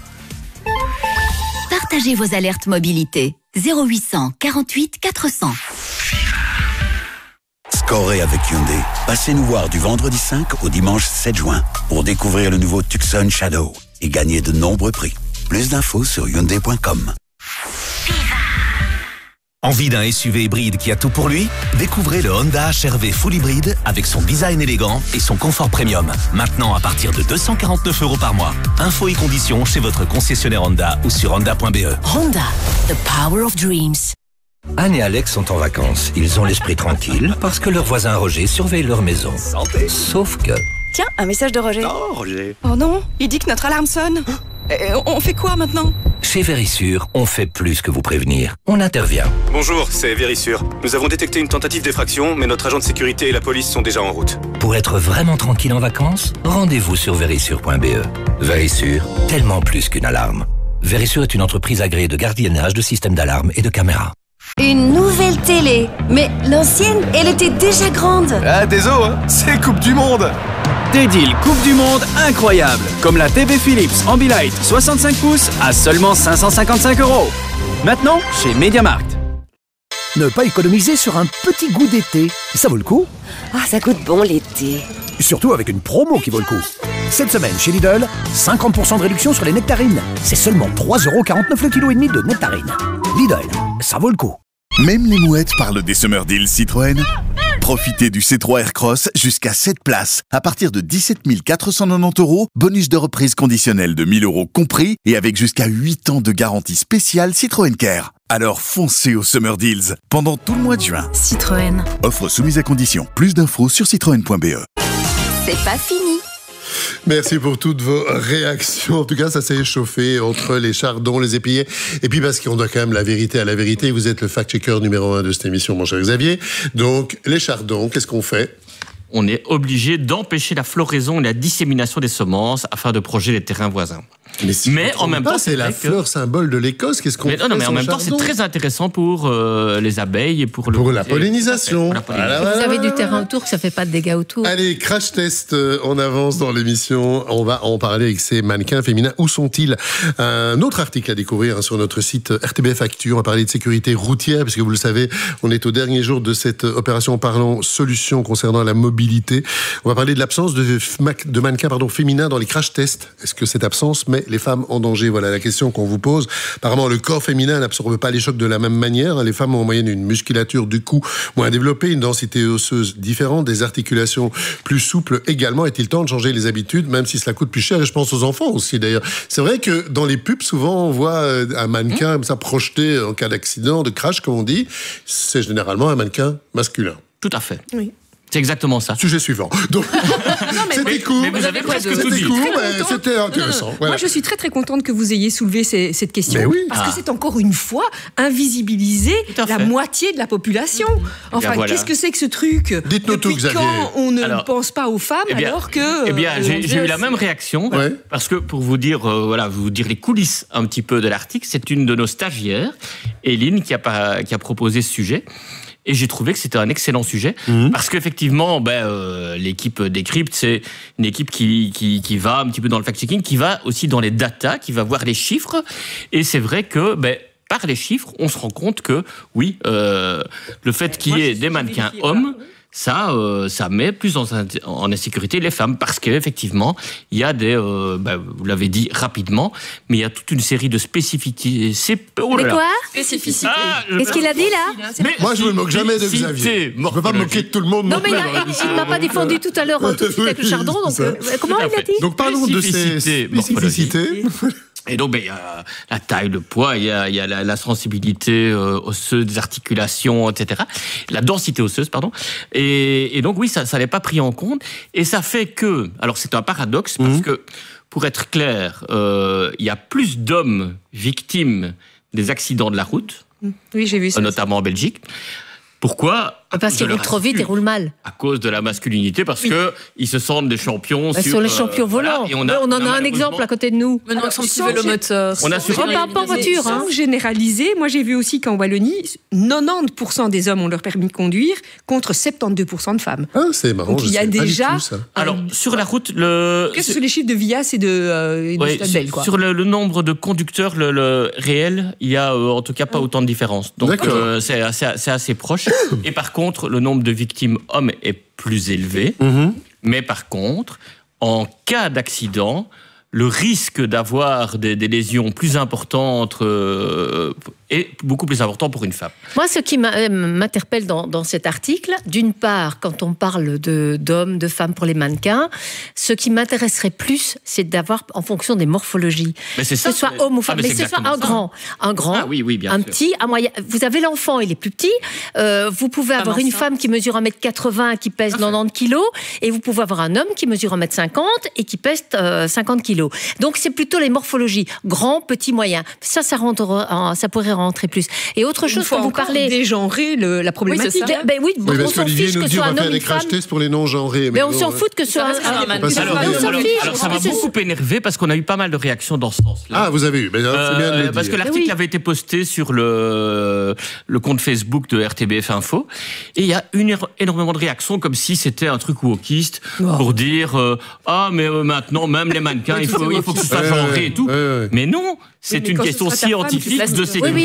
Partagez vos alertes mobilité. zéro huit cent quarante-huit quatre cents. Scorez avec Hyundai. Passez nous voir du vendredi cinq au dimanche sept juin pour découvrir le nouveau Tucson Shadow et gagner de nombreux prix. Plus d'infos sur hyundai point com. Envie d'un S U V hybride qui a tout pour lui? Découvrez le Honda H R V Full Hybride avec son design élégant et son confort premium. Maintenant à partir de deux cent quarante-neuf euros par mois. Infos et conditions chez votre concessionnaire Honda ou sur honda point b e. Honda, the power of dreams. Anne et Alex sont en vacances. Ils ont l'esprit tranquille parce que leur voisin Roger surveille leur maison. Santé. Sauf que... Tiens, un message de Roger. Oh, Roger. Oh non, il dit que notre alarme sonne. Et on fait quoi maintenant? Chez Vérissure, on fait plus que vous prévenir. On intervient. Bonjour, c'est Vérissure. Nous avons détecté une tentative d'effraction, mais notre agent de sécurité et la police sont déjà en route. Pour être vraiment tranquille en vacances, rendez-vous sur vérissure point b e. Vérissure, tellement plus qu'une alarme. Vérissure est une entreprise agréée de gardiennage de systèmes d'alarme et de caméras. Une nouvelle télé. Mais l'ancienne, elle était déjà grande. Ah, désolé, hein, c'est Coupe du Monde. Des deals Coupe du Monde incroyables, comme la T V Philips Ambilight soixante-cinq pouces à seulement cinq cent cinquante-cinq euros. Maintenant, chez MediaMarkt. Ne pas économiser sur un petit goût d'été, ça vaut le coup. Ah, ça goûte bon l'été. Surtout avec une promo qui vaut le coup. Cette semaine, chez Lidl, cinquante pour cent de réduction sur les nectarines. C'est seulement trois euros quarante-neuf le kilo et demi de nectarines. Lidl, ça vaut le coup. Même les mouettes parlent des Summer Deals Citroën. Profitez du C trois Aircross jusqu'à sept places à partir de dix-sept mille quatre cent quatre-vingt-dix euros, bonus de reprise conditionnel de mille euros compris et avec jusqu'à huit ans de garantie spéciale Citroën Care. Alors foncez aux Summer Deals pendant tout le mois de juin. Citroën. Offre soumise à conditions. Plus d'infos sur citroën point b e. C'est pas fini. Merci pour toutes vos réactions. En tout cas, ça s'est échauffé entre les chardons, les épillets. Et puis parce qu'on doit quand même la vérité à la vérité. Vous êtes le fact-checker numéro un de cette émission, mon cher Xavier. Donc, les chardons, qu'est-ce qu'on fait ? On est obligé d'empêcher la floraison et la dissémination des semences afin de protéger les terrains voisins. Mais, si mais en même pas, temps, c'est la fleur que... symbole de l'Écosse. Qu'est-ce qu'on mais fait non, non, mais en même chardon? temps, c'est très intéressant pour euh, les abeilles et pour, le pour la pollinisation. Pour la pollinisation. Vous avez du terrain autour, que ça fait pas de dégâts autour. Allez, crash test. On avance dans l'émission. On va en parler avec ces mannequins féminins. Où sont-ils ? Un autre article à découvrir hein, sur notre site R T B F Actu. On va parler de sécurité routière, puisque vous le savez, on est au dernier jour de cette opération Parlons Solutions concernant la mobilité. On va parler de l'absence de, de mannequins pardon, féminins dans les crash tests. Est-ce que cette absence met les femmes en danger ? Voilà la question qu'on vous pose. Apparemment, le corps féminin n'absorbe pas les chocs de la même manière. Les femmes ont en moyenne une musculature du cou moins développée, une densité osseuse différente, des articulations plus souples également. Est-il temps de changer les habitudes, même si cela coûte plus cher ? Et je pense aux enfants aussi, d'ailleurs. C'est vrai que dans les pubs, souvent, on voit un mannequin comme ça projeté en cas d'accident, de crash, comme on dit. C'est généralement un mannequin masculin. Tout à fait. Oui. C'est exactement ça. Sujet suivant. Donc, non, mais c'était court. Mais vous avez presque tout dit. Court, mais c'était intéressant. Non, non. Voilà. Moi, je suis très très contente que vous ayez soulevé ces, cette question. Mais oui. Parce ah. que c'est encore une fois invisibiliser la moitié de la population. Enfin, voilà. qu'est-ce que c'est que ce truc ? Dites-nous tout, Xavier. Quand on ne alors, pense pas aux femmes, eh bien, alors que... Eh bien, euh, j'ai, j'ai eu la même réaction. Ouais. Parce que pour vous dire, euh, voilà, vous dire les coulisses un petit peu de l'article, c'est une de nos stagiaires, Eline, qui a, pas, qui a proposé ce sujet. Et j'ai trouvé que c'était un excellent sujet, mmh. parce qu'effectivement, ben, euh, l'équipe Décrypte, c'est une équipe qui, qui, qui va un petit peu dans le fact-checking, qui va aussi dans les datas, qui va voir les chiffres. Et c'est vrai que, ben, par les chiffres, on se rend compte que, oui, euh, le fait qu'il y ait des mannequins hommes, ça, euh, ça met plus en, en insécurité les femmes, parce qu'effectivement, il y a des, euh, bah, vous l'avez dit rapidement, mais il y a toute une série de spécificités. C'est, oh là là. Mais quoi ? Spécificité. Ah, Qu'est-ce qu'il a dit là ? Mais moi, je ne me moque jamais de Xavier. Je ne peux pas me moquer de tout le monde. Non, mais il ne m'a pas défendu tout à l'heure, tout de suite avec le chardon. Donc, euh, comment il a dit ? Donc, parlons de ces spécificités. Et donc, ben, il y a la taille, le poids, il y a, il y a la, la sensibilité euh, osseuse, des articulations, et cetera. La densité osseuse, pardon. Et, et donc, oui, ça, ça n'est pas pris en compte. Et ça fait que, alors c'est un paradoxe, parce mmh. que, pour être clair, euh, il y a plus d'hommes victimes des accidents de la route. Oui, j'ai vu ça. Notamment en Belgique. Pourquoi ? Parce qu'ils roulent trop vite et roulent mal. À cause de la masculinité, parce oui. qu'ils se sentent des champions. Bah, sur, sur les champions euh, volants. Voilà, on, a, on en on a, a un exemple à côté de nous. Maintenant, ils sont petits vélomoteurs. On a sur pas en voiture. Sans généraliser, moi j'ai vu aussi qu'en Wallonie, quatre-vingt-dix pour cent des hommes ont leur permis de conduire contre soixante-douze pour cent de femmes. Ah, c'est marrant. Donc il y a déjà. Tout, Alors, sur la route, le. Qu'est-ce que c'est les chiffres de Vias et de, euh, ouais, de Stadbel, quoi. Sur le, le nombre de conducteurs, le, le réel, il y a euh, en tout cas pas ah. autant de différence. Donc euh, c'est, assez, c'est assez proche. Et par contre, le nombre de victimes hommes est plus élevé. Mm-hmm. Mais par contre, en cas d'accident, le risque d'avoir des, des lésions plus importantes euh, est beaucoup plus important pour une femme. Moi, ce qui m'interpelle dans, dans cet article, d'une part, quand on parle de, d'hommes, de femmes pour les mannequins, ce qui m'intéresserait plus, c'est d'avoir, en fonction des morphologies, mais c'est que ça, ce soit homme ou femme, ah, mais, mais que ce soit un ça. grand, un grand, ah, oui, oui, bien un sûr. petit, un moyen. Vous avez l'enfant, il est plus petit. Euh, vous pouvez avoir une femme qui mesure un mètre quatre-vingts, qui pèse quatre-vingt-dix kilos, et vous pouvez avoir un homme qui mesure un mètre cinquante et qui pèse euh, cinquante kilos. Donc c'est plutôt les morphologies, grand, petit, moyen. Ça, ça, rentre, ça pourrait rentrer plus. Et autre chose, quand vous parlez... dégenrer le, la problématique. Oui, ben oui, oui, on s'en fiche que ce soit un homme ou une femme. On va faire des crash tests pour les non-genrés. Mais, mais on s'en fout que ce soit un... Alors, alors, alors ça m'a beaucoup énervé parce qu'on a eu pas mal de réactions dans ce sens-là. Ah, vous avez eu, mais non, c'est bien de le dire. Parce que l'article oui. avait été posté sur le, le compte Facebook de R T B F Info, et il y a une, énormément de réactions comme si c'était un truc wokiste oh. pour dire euh, ah mais euh, maintenant même les mannequins il faut il faut que ce soit genré et tout. Mais non, c'est oui, une question scientifique de sécurité. Oui,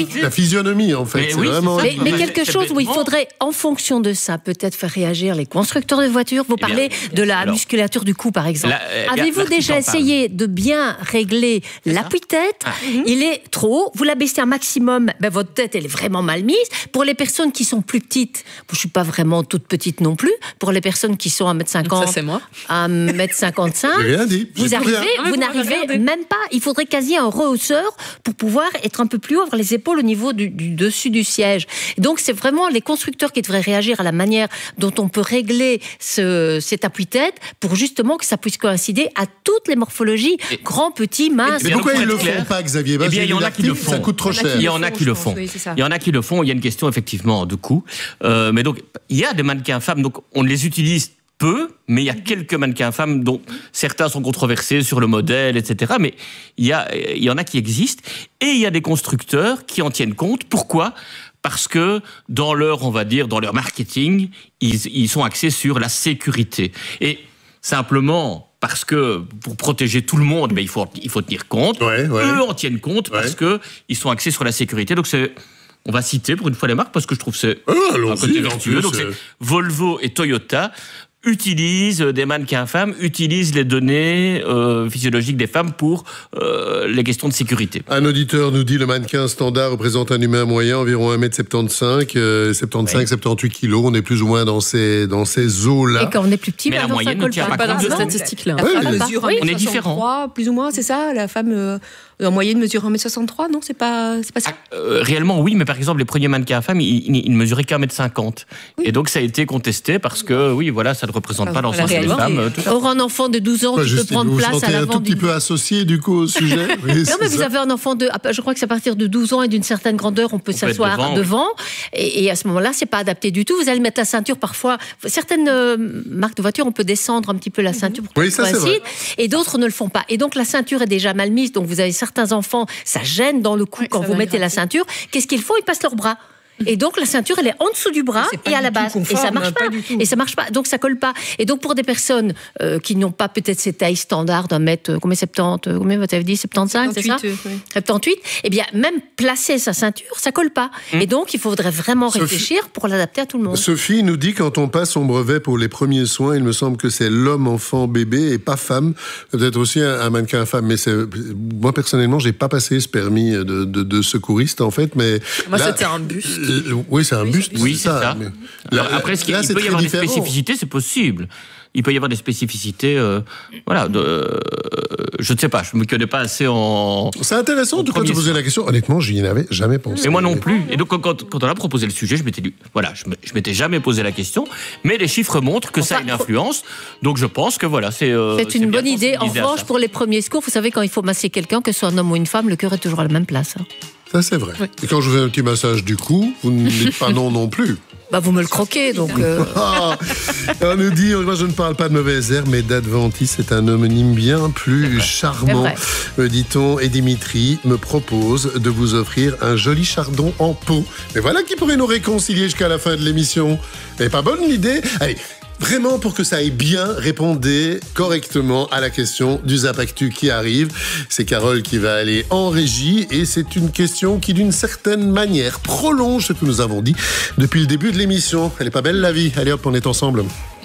oui. la physionomie, en fait. Mais c'est oui, vraiment... Mais, mais Mais quelque c'est chose où il bêtement. faudrait, en fonction de ça, peut-être faire réagir les constructeurs de voitures. Vous Eh bien, parlez de la alors, musculature du cou, par exemple. la- euh, Avez-vous l'article déjà en parle. essayé de bien régler l'appui-tête? Ah. Il est trop haut. Vous l'abaissez un maximum. Ben, votre tête, elle est vraiment mal mise. Pour les personnes qui sont plus petites, je ne suis pas vraiment toute petite non plus. Pour les personnes qui sont à un mètre cinquante, Ça, c'est moi. à un mètre cinquante-cinq, J'ai rien dit. vous J'ai plus arrivez, rien. vous Ouais, n'arrivez regardez. même pas. Il faudrait quasi un rehausseur pour pouvoir être un peu plus haut, avoir les épaules au niveau du, du dessus du siège. Donc c'est vraiment les constructeurs qui devraient réagir à la manière dont on peut régler ce, cet appui-tête pour justement que ça puisse coïncider à toutes les morphologies, Et- grand, petit, mince. Mais bien, pourquoi pour ils le être clair, font pas, Xavier? Eh bien, il y en a qui le Ça font. coûte trop Il y en a cher. qui Il y en a font, qui je le pense, font. oui, c'est ça. Il y en a qui le font. Il y a une question effectivement de coût. Euh, mais donc, il y a des mannequins femmes. Donc, on les utilise peu, mais il y a quelques mannequins femmes dont certains sont controversés sur le modèle, et cetera. Mais il y, a, il y en a qui existent. Et il y a des constructeurs qui en tiennent compte. Pourquoi ? Parce que dans leur, on va dire, dans leur marketing, ils, ils sont axés sur la sécurité. Et simplement parce que pour protéger tout le monde, ben, il, faut, il faut tenir compte. Ouais, ouais. Eux en tiennent compte parce Ouais. qu'ils sont axés sur la sécurité. Donc c'est... On va citer pour une fois les marques parce que je trouve que c'est Ah, allons-y, un côté en vertueux. plus, Donc euh. c'est Volvo et Toyota utilisent des mannequins femmes, utilisent les données euh, physiologiques des femmes pour euh, les questions de sécurité. Un auditeur nous dit le mannequin standard représente un humain moyen, environ un mètre soixante-quinze, euh, soixante-quinze, soixante-dix-huit kilos. On est plus ou moins dans ces, dans ces eaux-là. Et quand on est plus petit, Mais bah, la alors, moyenne ça ne colle tient pas. pas Pas dans compte ces de- statistiques-là. La Ouais, femme mais- mesure On est un mètre différents. soixante-trois, plus ou moins, c'est ça? La femme, euh, en moyenne, mesure un mètre soixante-trois, non? C'est pas, c'est pas ça? Euh, réellement, oui, mais par exemple, les premiers mannequins femmes, ils, ils, ils ne mesuraient qu'un mètre cinquante. Et donc, ça a été contesté parce que, oui, voilà, ça ne représente pas Pas l'ensemble des réalité. femmes. euh, tout à fait. Or, un enfant de douze ans Ouais, qui peut Justine, prendre vous vous place à sentez un l'avant tout petit d'une... peu associé du coup au sujet. Oui, Non, c'est mais vous ça. avez un enfant de. Je crois que c'est à partir de douze ans et d'une certaine grandeur, on peut On peut être s'asseoir devant, devant. oui. Et, et à ce moment-là, c'est pas adapté du tout. Vous allez mettre la ceinture parfois. Certaines euh, marques de voitures, on peut descendre un petit peu la ceinture pour Oui, qu'elle ça, c'est coïncide. vrai. Et d'autres ne le font pas. Et donc la ceinture est déjà mal mise. Donc vous avez certains enfants, ça gêne dans le cou Oui, quand ça vous va mettez la gratter. ceinture. Qu'est-ce qu'ils font? Ils passent leurs bras. Et donc la ceinture, elle est en dessous du bras C'est pas et à du la tout base. Et ça conforme, marche pas pas. du tout. Et ça marche pas. Donc ça colle pas. Et donc pour des personnes euh, qui n'ont pas peut-être ces tailles standards d'un mètre, euh, combien soixante-dix, euh, combien vous avez dit, soixante-quinze, c'est ça? soixante-huit, euh, oui. soixante-dix, eh bien même placer sa ceinture, ça colle pas. Et donc il faudrait vraiment Sophie- réfléchir pour l'adapter à tout le monde. Sophie nous dit quand on passe son brevet pour les premiers soins, il me semble que c'est l'homme, enfant, bébé et pas femme. Peut-être aussi un, un mannequin femme. Mais c'est, moi personnellement, j'ai pas passé ce permis de, de, de secouriste en fait. Mais Moi, là- c'était un buste. Euh, oui, c'est un buste. Oui, c'est ça. mais Alors, là- après, ce qui, là, il c'est peut y très avoir des différent. spécificités, c'est possible. Il peut y avoir des spécificités, euh, voilà, de, euh, je ne sais pas, je ne me connais pas assez en... C'est intéressant, de quand tu premier posais la question. Honnêtement, j'y n'avais jamais pensé. Et moi non plus. Et donc, quand, quand- quand on a proposé le sujet, je m'étais dit, voilà, je me- je m'étais jamais posé la question, mais les chiffres montrent que ça a Enfin, une influence. Donc, je pense que voilà, c'est. euh, C'est une bien bonne de idée. En sensibiliser à revanche, ça. pour les premiers secours, vous savez, quand il faut masser quelqu'un, que ce soit un homme ou une femme, le cœur est toujours à la même place. hein. Ça, c'est vrai. Et quand je vous fais un petit massage du cou, vous ne dites pas non non plus. Bah, vous me le croquez, donc. euh, Ah, on nous dit, moi je ne parle pas de mauvaise herbe, mais d'Adventis, c'est un homonyme bien plus charmant, vrai. me dit-on. Et Dimitri me propose de vous offrir un joli chardon en pot. Et voilà qui pourrait nous réconcilier jusqu'à la fin de l'émission. Et pas bonne l'idée? Allez. Vraiment, pour que ça aille bien, répondez correctement à la question du Zapactu qui arrive. C'est Carole qui va aller en régie et c'est une question qui, d'une certaine manière, prolonge ce que nous avons dit depuis le début de l'émission. Elle est pas belle la vie. Allez hop, on est ensemble.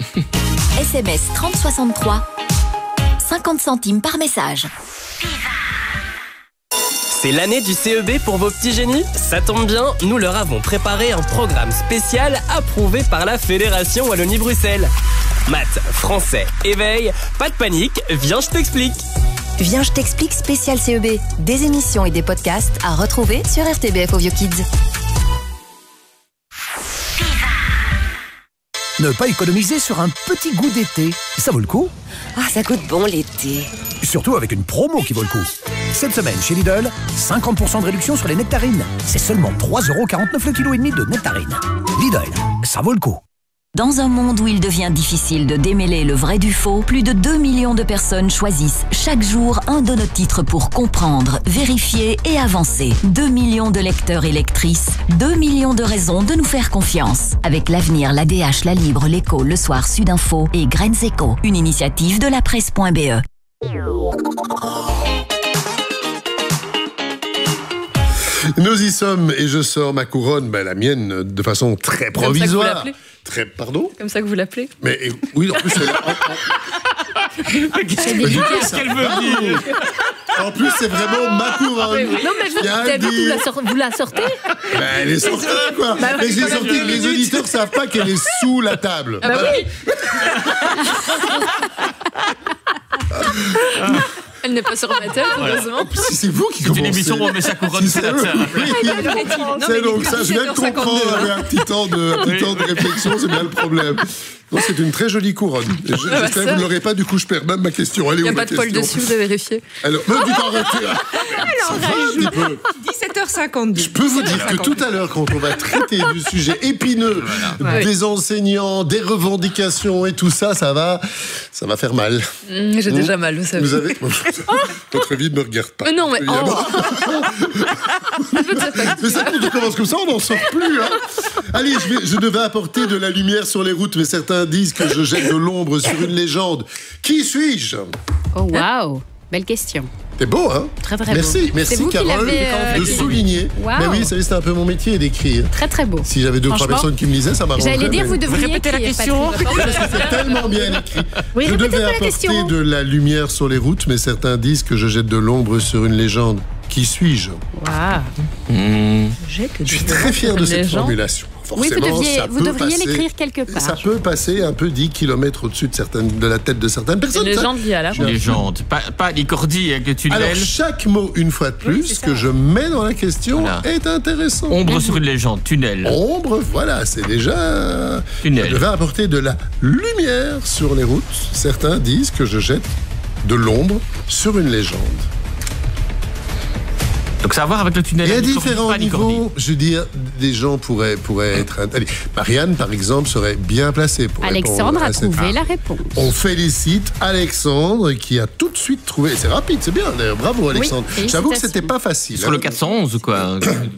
S M S trente soixante-trois, cinquante centimes par message. C'est l'année du C E B pour vos petits génies? Ça tombe bien, nous leur avons préparé un programme spécial approuvé par la Fédération Wallonie-Bruxelles. Maths, français, éveil, pas de panique, viens je t'explique. Viens, je t'explique spécial C E B. Des émissions et des podcasts à retrouver sur R T B F Ovio Kids. Ne pas économiser sur un petit goût d'été, ça vaut le coup. Ah, ça goûte bon l'été. Surtout avec une promo qui vaut le coup. Cette semaine chez Lidl, cinquante pour cent de réduction sur les nectarines. C'est seulement trois euros quarante-neuf le kilo et demi de nectarines. Lidl, ça vaut le coup. Dans un monde où il devient difficile de démêler le vrai du faux, plus de deux millions de personnes choisissent chaque jour un de nos titres pour comprendre, vérifier et avancer. deux millions de lecteurs et lectrices, deux millions de raisons de nous faire confiance. Avec l'Avenir, l'A D H, La Libre, l'Écho, Le Soir, Sudinfo et Graines Éco, une initiative de la presse.be. Nous y sommes et je sors ma couronne, ben, la mienne, de façon très provisoire. Très, pardon ? Comme ça que vous l'appelez ? Mais oui, en plus, elle... Qu'est-ce qu'elle veut dire ? Qu'est-ce qu'elle veut dire ? En plus, c'est vraiment ma couronne. Non, mais vous, t'as vu, vous, la sor- vous la sortez ? Ben, elle est sortie, quoi. Bah, mais oui, j'ai sorti, les auditeurs ne savent pas qu'elle est sous la table. Ah bah Voilà. oui. Elle n'est pas sur ma tête, heureusement. Si c'est vous qui C'est une émission où on met sa couronne sous la table. C'est donc ça, je viens de comprendre avec un petit temps de, un petit temps de réflexion, c'est bien le problème. Non, c'est une très jolie couronne. Je- J'espère que vous ne l'aurez pas, du coup je perds même ma question. Allez, Il n'y a où pas ma de poil question dessus, vous avez vérifié. Alors, me dites arrêtez. Alors, dix-sept heures cinquante-deux. Je peux vous dire que tout à l'heure, quand on va traiter du sujet épineux, Ouais. des enseignants, des revendications et tout ça, ça va, ça va faire mal. Mmh, J'ai Mmh. déjà mal, vous savez. Vous avez... Votre vie ne me regarde pas. Mais non, mais. Évidemment. Mais ça, quand on commence comme ça, on n'en sort plus. Hein. Allez, je, vais, je devais apporter de la lumière sur les routes, mais certains disent que je jette de l'ombre sur une légende. Qui suis-je ? Oh, waouh! Belle question. C'est beau, hein ? Très, très merci, beau. Merci, C'est vous qui Carole, l'avez, euh, de fait. souligner. Waouh. Mais oui, vous savez, c'était un peu mon métier d'écrire. Très, très beau. Si j'avais deux ou trois Franchement, personnes qui me lisaient, ça m'arrangerait. J'allais dire, mais- vous devriez Répétez la écrire, question. Patrick. Parce que c'est tellement bien écrit. Oui, je répétez devais la apporter question. de la lumière sur les routes, mais certains disent que je jette de l'ombre sur une légende. Qui suis-je ? Waouh. Je suis très fier de cette formulation. Oui, vous, Forcément, deviez, ça vous peut devriez passer- l'écrire quelque part. Ça peut passer un peu dix kilomètres au-dessus de, certaines, de la tête de certaines personnes. Une ça- légende liée à la Je- route. Légende. Pas, pas Licordi avec le tunnel. Alors, chaque mot, une fois de plus, que je mets dans la question Voilà. est intéressant. Ombre sur une légende. Tunnel. Ombre, voilà, c'est déjà... Tunnel. Je devais apporter de la lumière sur les routes. Certains disent que je jette de l'ombre sur une légende. Donc ça a à voir avec le tunnel. Et à Licordi, différents pas Licordi. niveaux, je veux dire, des gens pourraient, pourraient être... Allez, Marianne, par exemple, serait bien placée pour Alexandre répondre a à cette- trouvé Ah. la réponse. On félicite Alexandre qui a tout de suite trouvé. C'est rapide, c'est bien d'ailleurs. Bravo Alexandre. Oui, J'avoue que félicitations. c'était pas facile. Sur hein. le quatre cent onze ou quoi?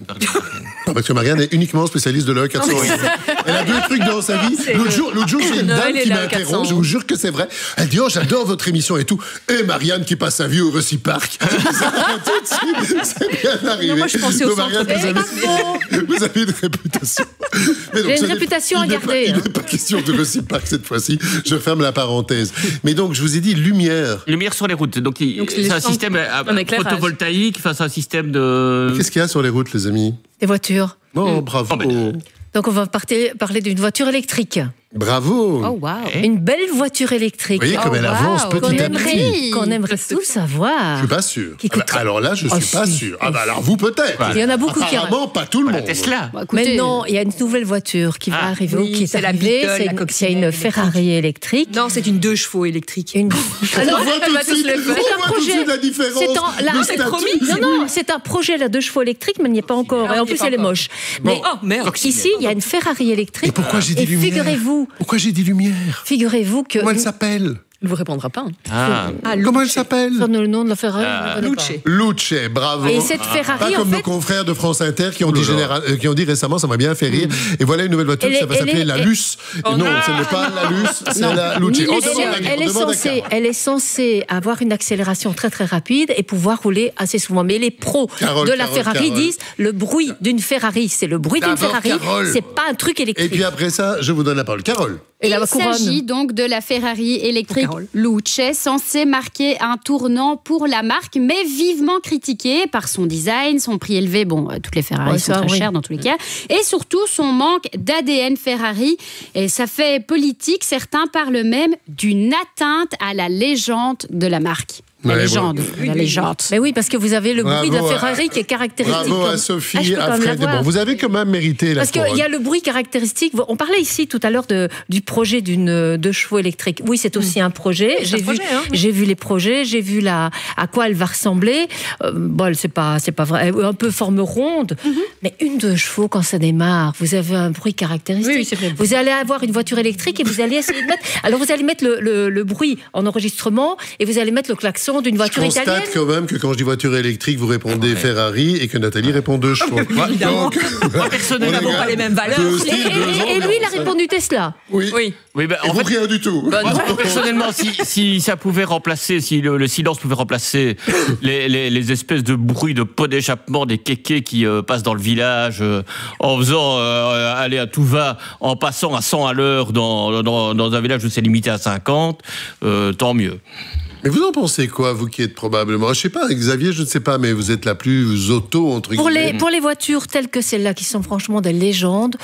Non, parce que Marianne est uniquement spécialiste de l'E quatre cent onze. Elle a deux trucs dans sa vie. L'autre jour, l'autre jour, j'ai une Noël dame et qui la m'interrompt, quatre cent onze. je vous jure que c'est vrai. Elle dit, oh, j'adore votre émission et tout. Et Marianne qui passe sa vie au Rossi Park. Ça, tout de suite, c'est bien arrivé. Non, moi, je pensais au Donc, centre Marianne, vous avez, vous avez une réputation. Mais donc, J'ai une ce n'est- réputation à il n'est garder, pas- Il hein. n'est pas question de Rossi Park cette fois-ci. Je ferme la parenthèse. Mais donc, je vous ai dit lumière. Lumière sur les routes. Donc, il- Donc, c'est les un champs- système euh, un éclairage. photovoltaïque, enfin, c'est un système de. Qu'est-ce qu'il y a sur les routes, les amis? Des voitures. Oh, bravo. Donc on va partir- parler d'une voiture électrique. Bravo. Oh, waouh! Une belle voiture électrique. Vous voyez comme Oh, elle avance wow. petit Qu'on à aimerait, petit. qu'on aimerait tous avoir. Je suis pas sûr. Qui Ah bah, coûterait- alors là, je Oh, suis pas si. sûr. Ah bah alors vous peut-être. Il y en a beaucoup qui Apparemment, pas tout le monde. Tesla. Bon, écoutez, Mais non, il y a une nouvelle voiture qui va Ah. arriver, Oui, qui est c'est la arrivée. Beetle, C'est la une, coccinelle c'est une électrique. Ferrari électrique. Non, c'est une deux chevaux électrique. Une... On voit tout de tous suite, les on faire. voit C'est un tout de projet. suite la différence C'est en- là, de c'est statut. promis. Non, non, c'est un projet là, deux chevaux électriques, mais il n'y est pas encore. Ah, Et en il n'y est plus, pas elle est encore. moche. Bon. Mais Oh, merde. ici, il y a une Ferrari électrique. Et pourquoi j'ai dit Et lumière figurez-vous, Pourquoi j'ai dit lumière figurez-vous que. Comment elle s'appelle? Il vous répondra pas. hein. Ah. Ah, Comment elle s'appelle? Sur le nom de la Ferrari. Ah. je ne connais pas. Luce. Luce, bravo. Et cette Ferrari, Pas en comme nos fait. confrères de France Inter qui ont, dit, général- euh, qui ont dit récemment, ça m'a bien fait rire. Et voilà une nouvelle voiture Elle qui est- va elle s'appeler est- la elle- Luce. Et Oh non, non. ce n'est pas la Luce, c'est Non. la Luce. Elle, On est- demande à- elle on est demande à censée, Carole. elle est censée avoir une accélération très très rapide et pouvoir rouler assez souvent. Mais les pros Carole, de la Carole, Ferrari Carole. disent le bruit d'une Ferrari, c'est le bruit d'une D'abord, Ferrari, Carole. c'est pas un truc Et électrique. puis après ça, je vous donne la parole. Carole. Et la Il couronne. s'agit donc de la Ferrari électrique Luce, censée marquer un tournant pour la marque, mais vivement critiquée par son design, son prix élevé. Bon, euh, toutes les Ferrari Ouais, sont ça, très oui. chères dans tous les cas. Et surtout, son manque d'A D N Ferrari. Et ça fait politique. Certains parlent même d'une atteinte à la légende de la marque. La Ouais, légende. bon. La légende. Mais oui, parce que vous avez le bruit de la Bravo à- Ferrari qui est caractéristique. Bravo à comme- Sophie, Ah, je peux à quand même Fred. l'avoir. Bon, vous avez quand même mérité la Parce qu'il y a couronne. le bruit caractéristique. On parlait ici tout à l'heure de, du projet d'une euh, deux chevaux électrique. Oui, c'est aussi un projet. c'est J'ai un vu, projet, hein. j'ai vu les projets, j'ai vu la, à quoi elle va ressembler. Euh, bon, c'est pas, c'est pas vrai. Un peu forme ronde. Mais une deux chevaux, quand ça démarre, vous avez un bruit caractéristique. Oui, oui, c'est vrai. Vous allez avoir une voiture électrique et vous allez essayer de mettre. Alors, vous allez mettre le, le, le bruit en enregistrement et vous allez mettre le klaxon légende, une voiture je constate italienne. quand même que quand je dis voiture électrique, vous répondez ouais. Ferrari et que Nathalie répond deux chevaux. Évidemment. Donc, moi, personnellement, nous n'avons pas les mêmes valeurs. Et, et, et, et lui, il a répondu Tesla. Oui. oui. oui ben, et en vous, fait, rien du tout. Bah, moi, personnellement, si, si ça pouvait remplacer, si le, le silence pouvait remplacer les, les, les espèces de bruits de pots d'échappement des kékés qui euh, passent dans le village euh, en faisant euh, aller à tout va, en passant à cent à l'heure dans, dans, dans un village où c'est limité à cinquante, euh, tant mieux. Mais vous en pensez quoi, vous qui êtes probablement... Je sais pas, Xavier, je ne sais pas, mais vous êtes la plus auto, entre pour guillemets. Les, pour les voitures telles que celles-là, qui sont franchement des légendes,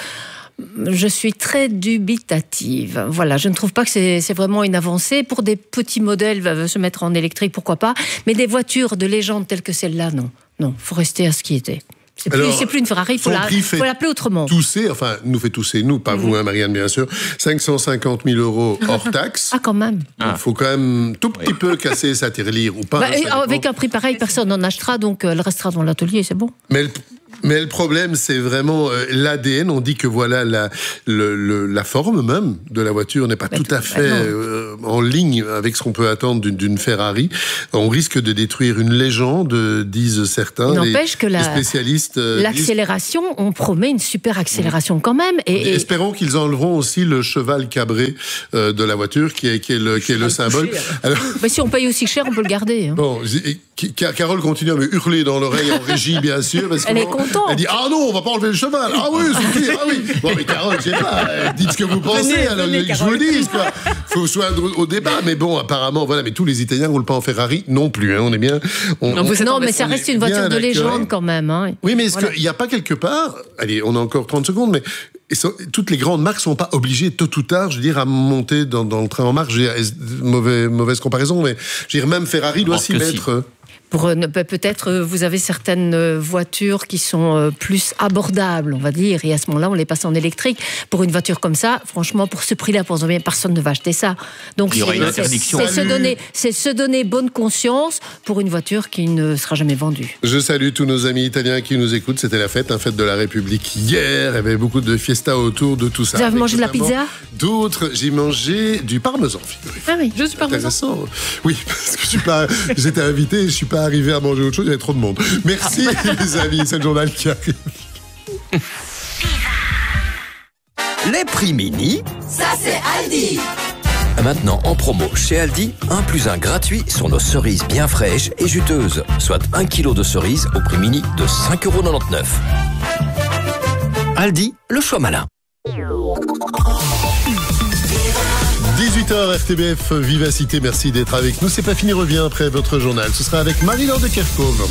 je suis très dubitative. Voilà, je ne trouve pas que c'est, c'est vraiment une avancée. Pour des petits modèles, se mettre en électrique, pourquoi pas. Mais des voitures de légende telles que celle-là, non. Non, il faut rester à ce qui était. C'est plus, Alors, c'est plus une Ferrari, il faut, la, faut l'appeler autrement. Tousser, enfin, nous fait tousser, nous, pas mmh. vous, hein, Marianne, bien sûr, cinq cent cinquante mille euros hors taxe. Ah, quand même. Il ah. faut quand même tout petit oui. peu casser sa tirelire, ou pas. Bah, hein, avec un prix pareil, personne n'en achètera, donc euh, elle restera dans l'atelier, c'est bon. Mais le... Mais le problème, c'est vraiment euh, l'A D N. On dit que voilà, la, le, le, la forme même de la voiture n'est pas bah, tout, tout à fait euh, en ligne avec ce qu'on peut attendre d'une, d'une Ferrari. On risque de détruire une légende, disent certains. N'empêche les, que la, les spécialistes. Euh, l'accélération, disent... on promet une super accélération mmh. quand même. Et, et... Espérons qu'ils enlèveront aussi le cheval cabré euh, de la voiture, qui est, qui est le, qui est le symbole. Alors... Mais si on paye aussi cher, on peut le garder. Hein. Bon, Carole continue à me hurler dans l'oreille en régie, bien sûr. Parce Elle est contente. Elle dit ah non, on va pas enlever le cheval. Ah oui, c'est pire. Ah oui. Bon mais Carole, je sais pas. Dites ce que vous pensez. Venez, alors venez, je vous le dis. Quoi. Faut se joindre au débat. Mais bon, apparemment, voilà. Mais tous les Italiens roulent pas en Ferrari non plus. Hein, on est bien. On, non, on, non mais ça reste une voiture de légende quand même. Hein. Oui, mais est-ce voilà. qu'il n'y a pas quelque part. Allez, on a encore trente secondes, mais. Et so, toutes les grandes marques sont pas obligées, tôt ou tard, je veux dire, à monter dans, dans le train en marche. J'ai mauvaise, mauvaise comparaison, mais je veux dire, même Ferrari doit s'y mettre. Si. Pour, peut-être vous avez certaines voitures qui sont plus abordables, on va dire, et à ce moment-là, on les passe en électrique. Pour une voiture comme ça, franchement, pour ce prix-là, pour bien, personne ne va acheter ça. Donc, il y aura c'est, une interdiction. C'est, c'est, se donner, c'est se donner bonne conscience pour une voiture qui ne sera jamais vendue. Je salue tous nos amis italiens qui nous écoutent. C'était la fête, un fête de la République hier. Il y avait beaucoup de fiesta autour de tout ça. Vous avez mangé de la pizza ? D'autres, j'ai mangé du parmesan, figurez-vous. Ah oui, juste du parmesan. Intéressant. Oui, parce que je suis pas, j'étais invité, je suis pas arrivé à manger autre chose, il y avait trop de monde. Merci les amis, c'est le journal qui arrive. Les prix mini, ça c'est Aldi. Maintenant en promo chez Aldi, un plus un gratuit sur nos cerises bien fraîches et juteuses, soit un kilo de cerises au prix mini de cinq euros quatre-vingt-dix-neuf. Aldi, le choix malin. dix-huit heures R T B F Vivacité, merci d'être avec nous. C'est pas fini, revient après votre journal. Ce sera avec Marie-Laure de Kerkhove.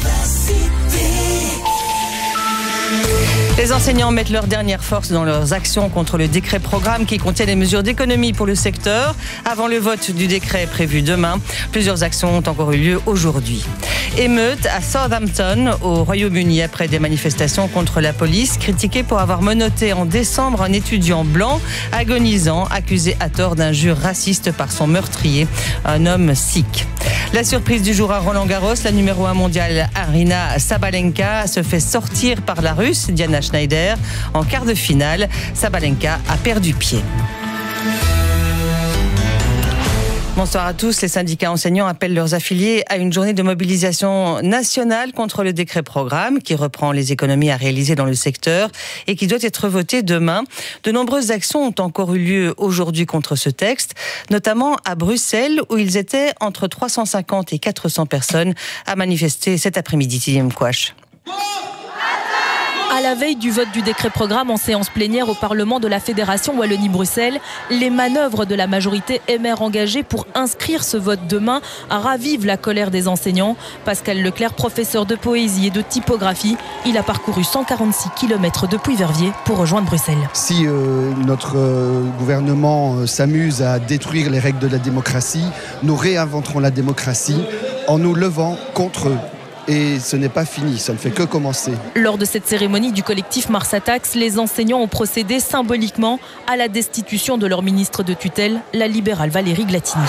Les enseignants mettent leur dernière force dans leurs actions contre le décret programme qui contient des mesures d'économie pour le secteur. Avant le vote du décret prévu demain, plusieurs actions ont encore eu lieu aujourd'hui. Émeute à Southampton, au Royaume-Uni, après des manifestations contre la police, critiquée pour avoir menotté en décembre un étudiant blanc agonisant, accusé à tort d'injures racistes par son meurtrier, un homme sikh. La surprise du jour à Roland-Garros, la numéro un mondiale Aryna Sabalenka se fait sortir par la Russe Diana Schneider en quart de finale. Sabalenka a perdu pied. Bonsoir à tous. Les syndicats enseignants appellent leurs affiliés à une journée de mobilisation nationale contre le décret programme qui reprend les économies à réaliser dans le secteur et qui doit être voté demain. De nombreuses actions ont encore eu lieu aujourd'hui contre ce texte, notamment à Bruxelles où ils étaient entre trois cent cinquante et quatre cents personnes à manifester cet après-midi. Tidjem Kouache. À la veille du vote du décret programme en séance plénière au Parlement de la Fédération Wallonie-Bruxelles, les manœuvres de la majorité M R engagée pour inscrire ce vote demain ravivent la colère des enseignants. Pascal Leclerc, professeur de poésie et de typographie, il a parcouru cent quarante-six kilomètres depuis Verviers pour rejoindre Bruxelles. Si euh, notre euh, gouvernement euh, s'amuse à détruire les règles de la démocratie, nous réinventerons la démocratie en nous levant contre eux. Et ce n'est pas fini, ça ne fait que commencer. Lors de cette cérémonie du collectif Mars Attacks, les enseignants ont procédé symboliquement à la destitution de leur ministre de tutelle, la libérale Valérie Glatini.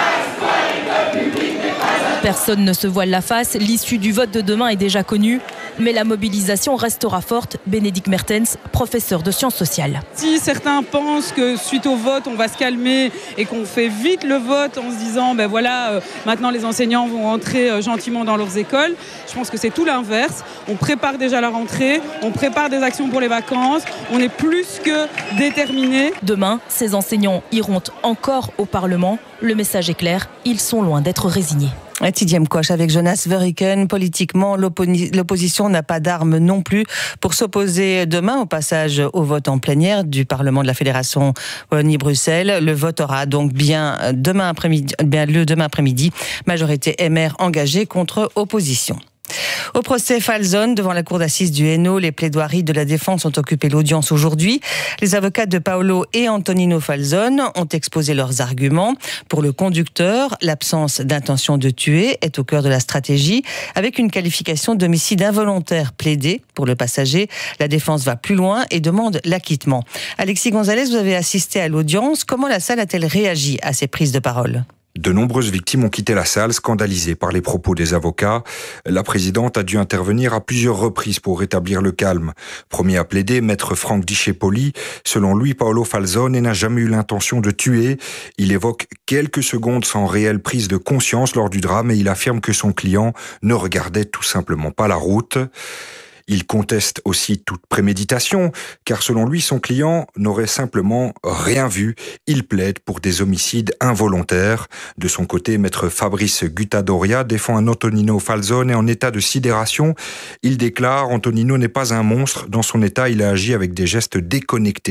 Personne ne se voile la face, l'issue du vote de demain est déjà connue. Mais la mobilisation restera forte. Bénédicte Mertens, professeur de sciences sociales. Si certains pensent que suite au vote, on va se calmer et qu'on fait vite le vote en se disant ben voilà, euh, maintenant les enseignants vont rentrer euh, gentiment dans leurs écoles, je pense que c'est tout l'inverse. On prépare déjà la rentrée, on prépare des actions pour les vacances, on est plus que déterminés. Demain, ces enseignants iront encore au Parlement. Le message est clair, ils sont loin d'être résignés. Un Tidième Coche avec Jonas Verheyken. Politiquement, l'opposition n'a pas d'armes non plus pour s'opposer demain au passage au vote en plénière du Parlement de la Fédération Wallonie-Bruxelles. Le vote aura donc bien demain après-midi, bien le demain après-midi. Majorité M R engagée contre opposition. Au procès Falzone, devant la cour d'assises du Hainaut, les plaidoiries de la défense ont occupé l'audience aujourd'hui. Les avocats de Paolo et Antonino Falzone ont exposé leurs arguments. Pour le conducteur, l'absence d'intention de tuer est au cœur de la stratégie, avec une qualification d'homicide involontaire plaidée. Pour le passager, la défense va plus loin et demande l'acquittement. Alexis Gonzalez, vous avez assisté à l'audience. Comment la salle a-t-elle réagi à ces prises de parole ? De nombreuses victimes ont quitté la salle, scandalisées par les propos des avocats. La présidente a dû intervenir à plusieurs reprises pour rétablir le calme. Premier à plaider, maître Franck Discepoli. Selon lui, Paolo Falzone n'a jamais eu l'intention de tuer. Il évoque quelques secondes sans réelle prise de conscience lors du drame et il affirme que son client ne regardait tout simplement pas la route. Il conteste aussi toute préméditation, car selon lui, son client n'aurait simplement rien vu. Il plaide pour des homicides involontaires. De son côté, maître Fabrice Guttadoria défend un Antonino Falzone en état de sidération. Il déclare « Antonino n'est pas un monstre. Dans son état, il a agi avec des gestes déconnectés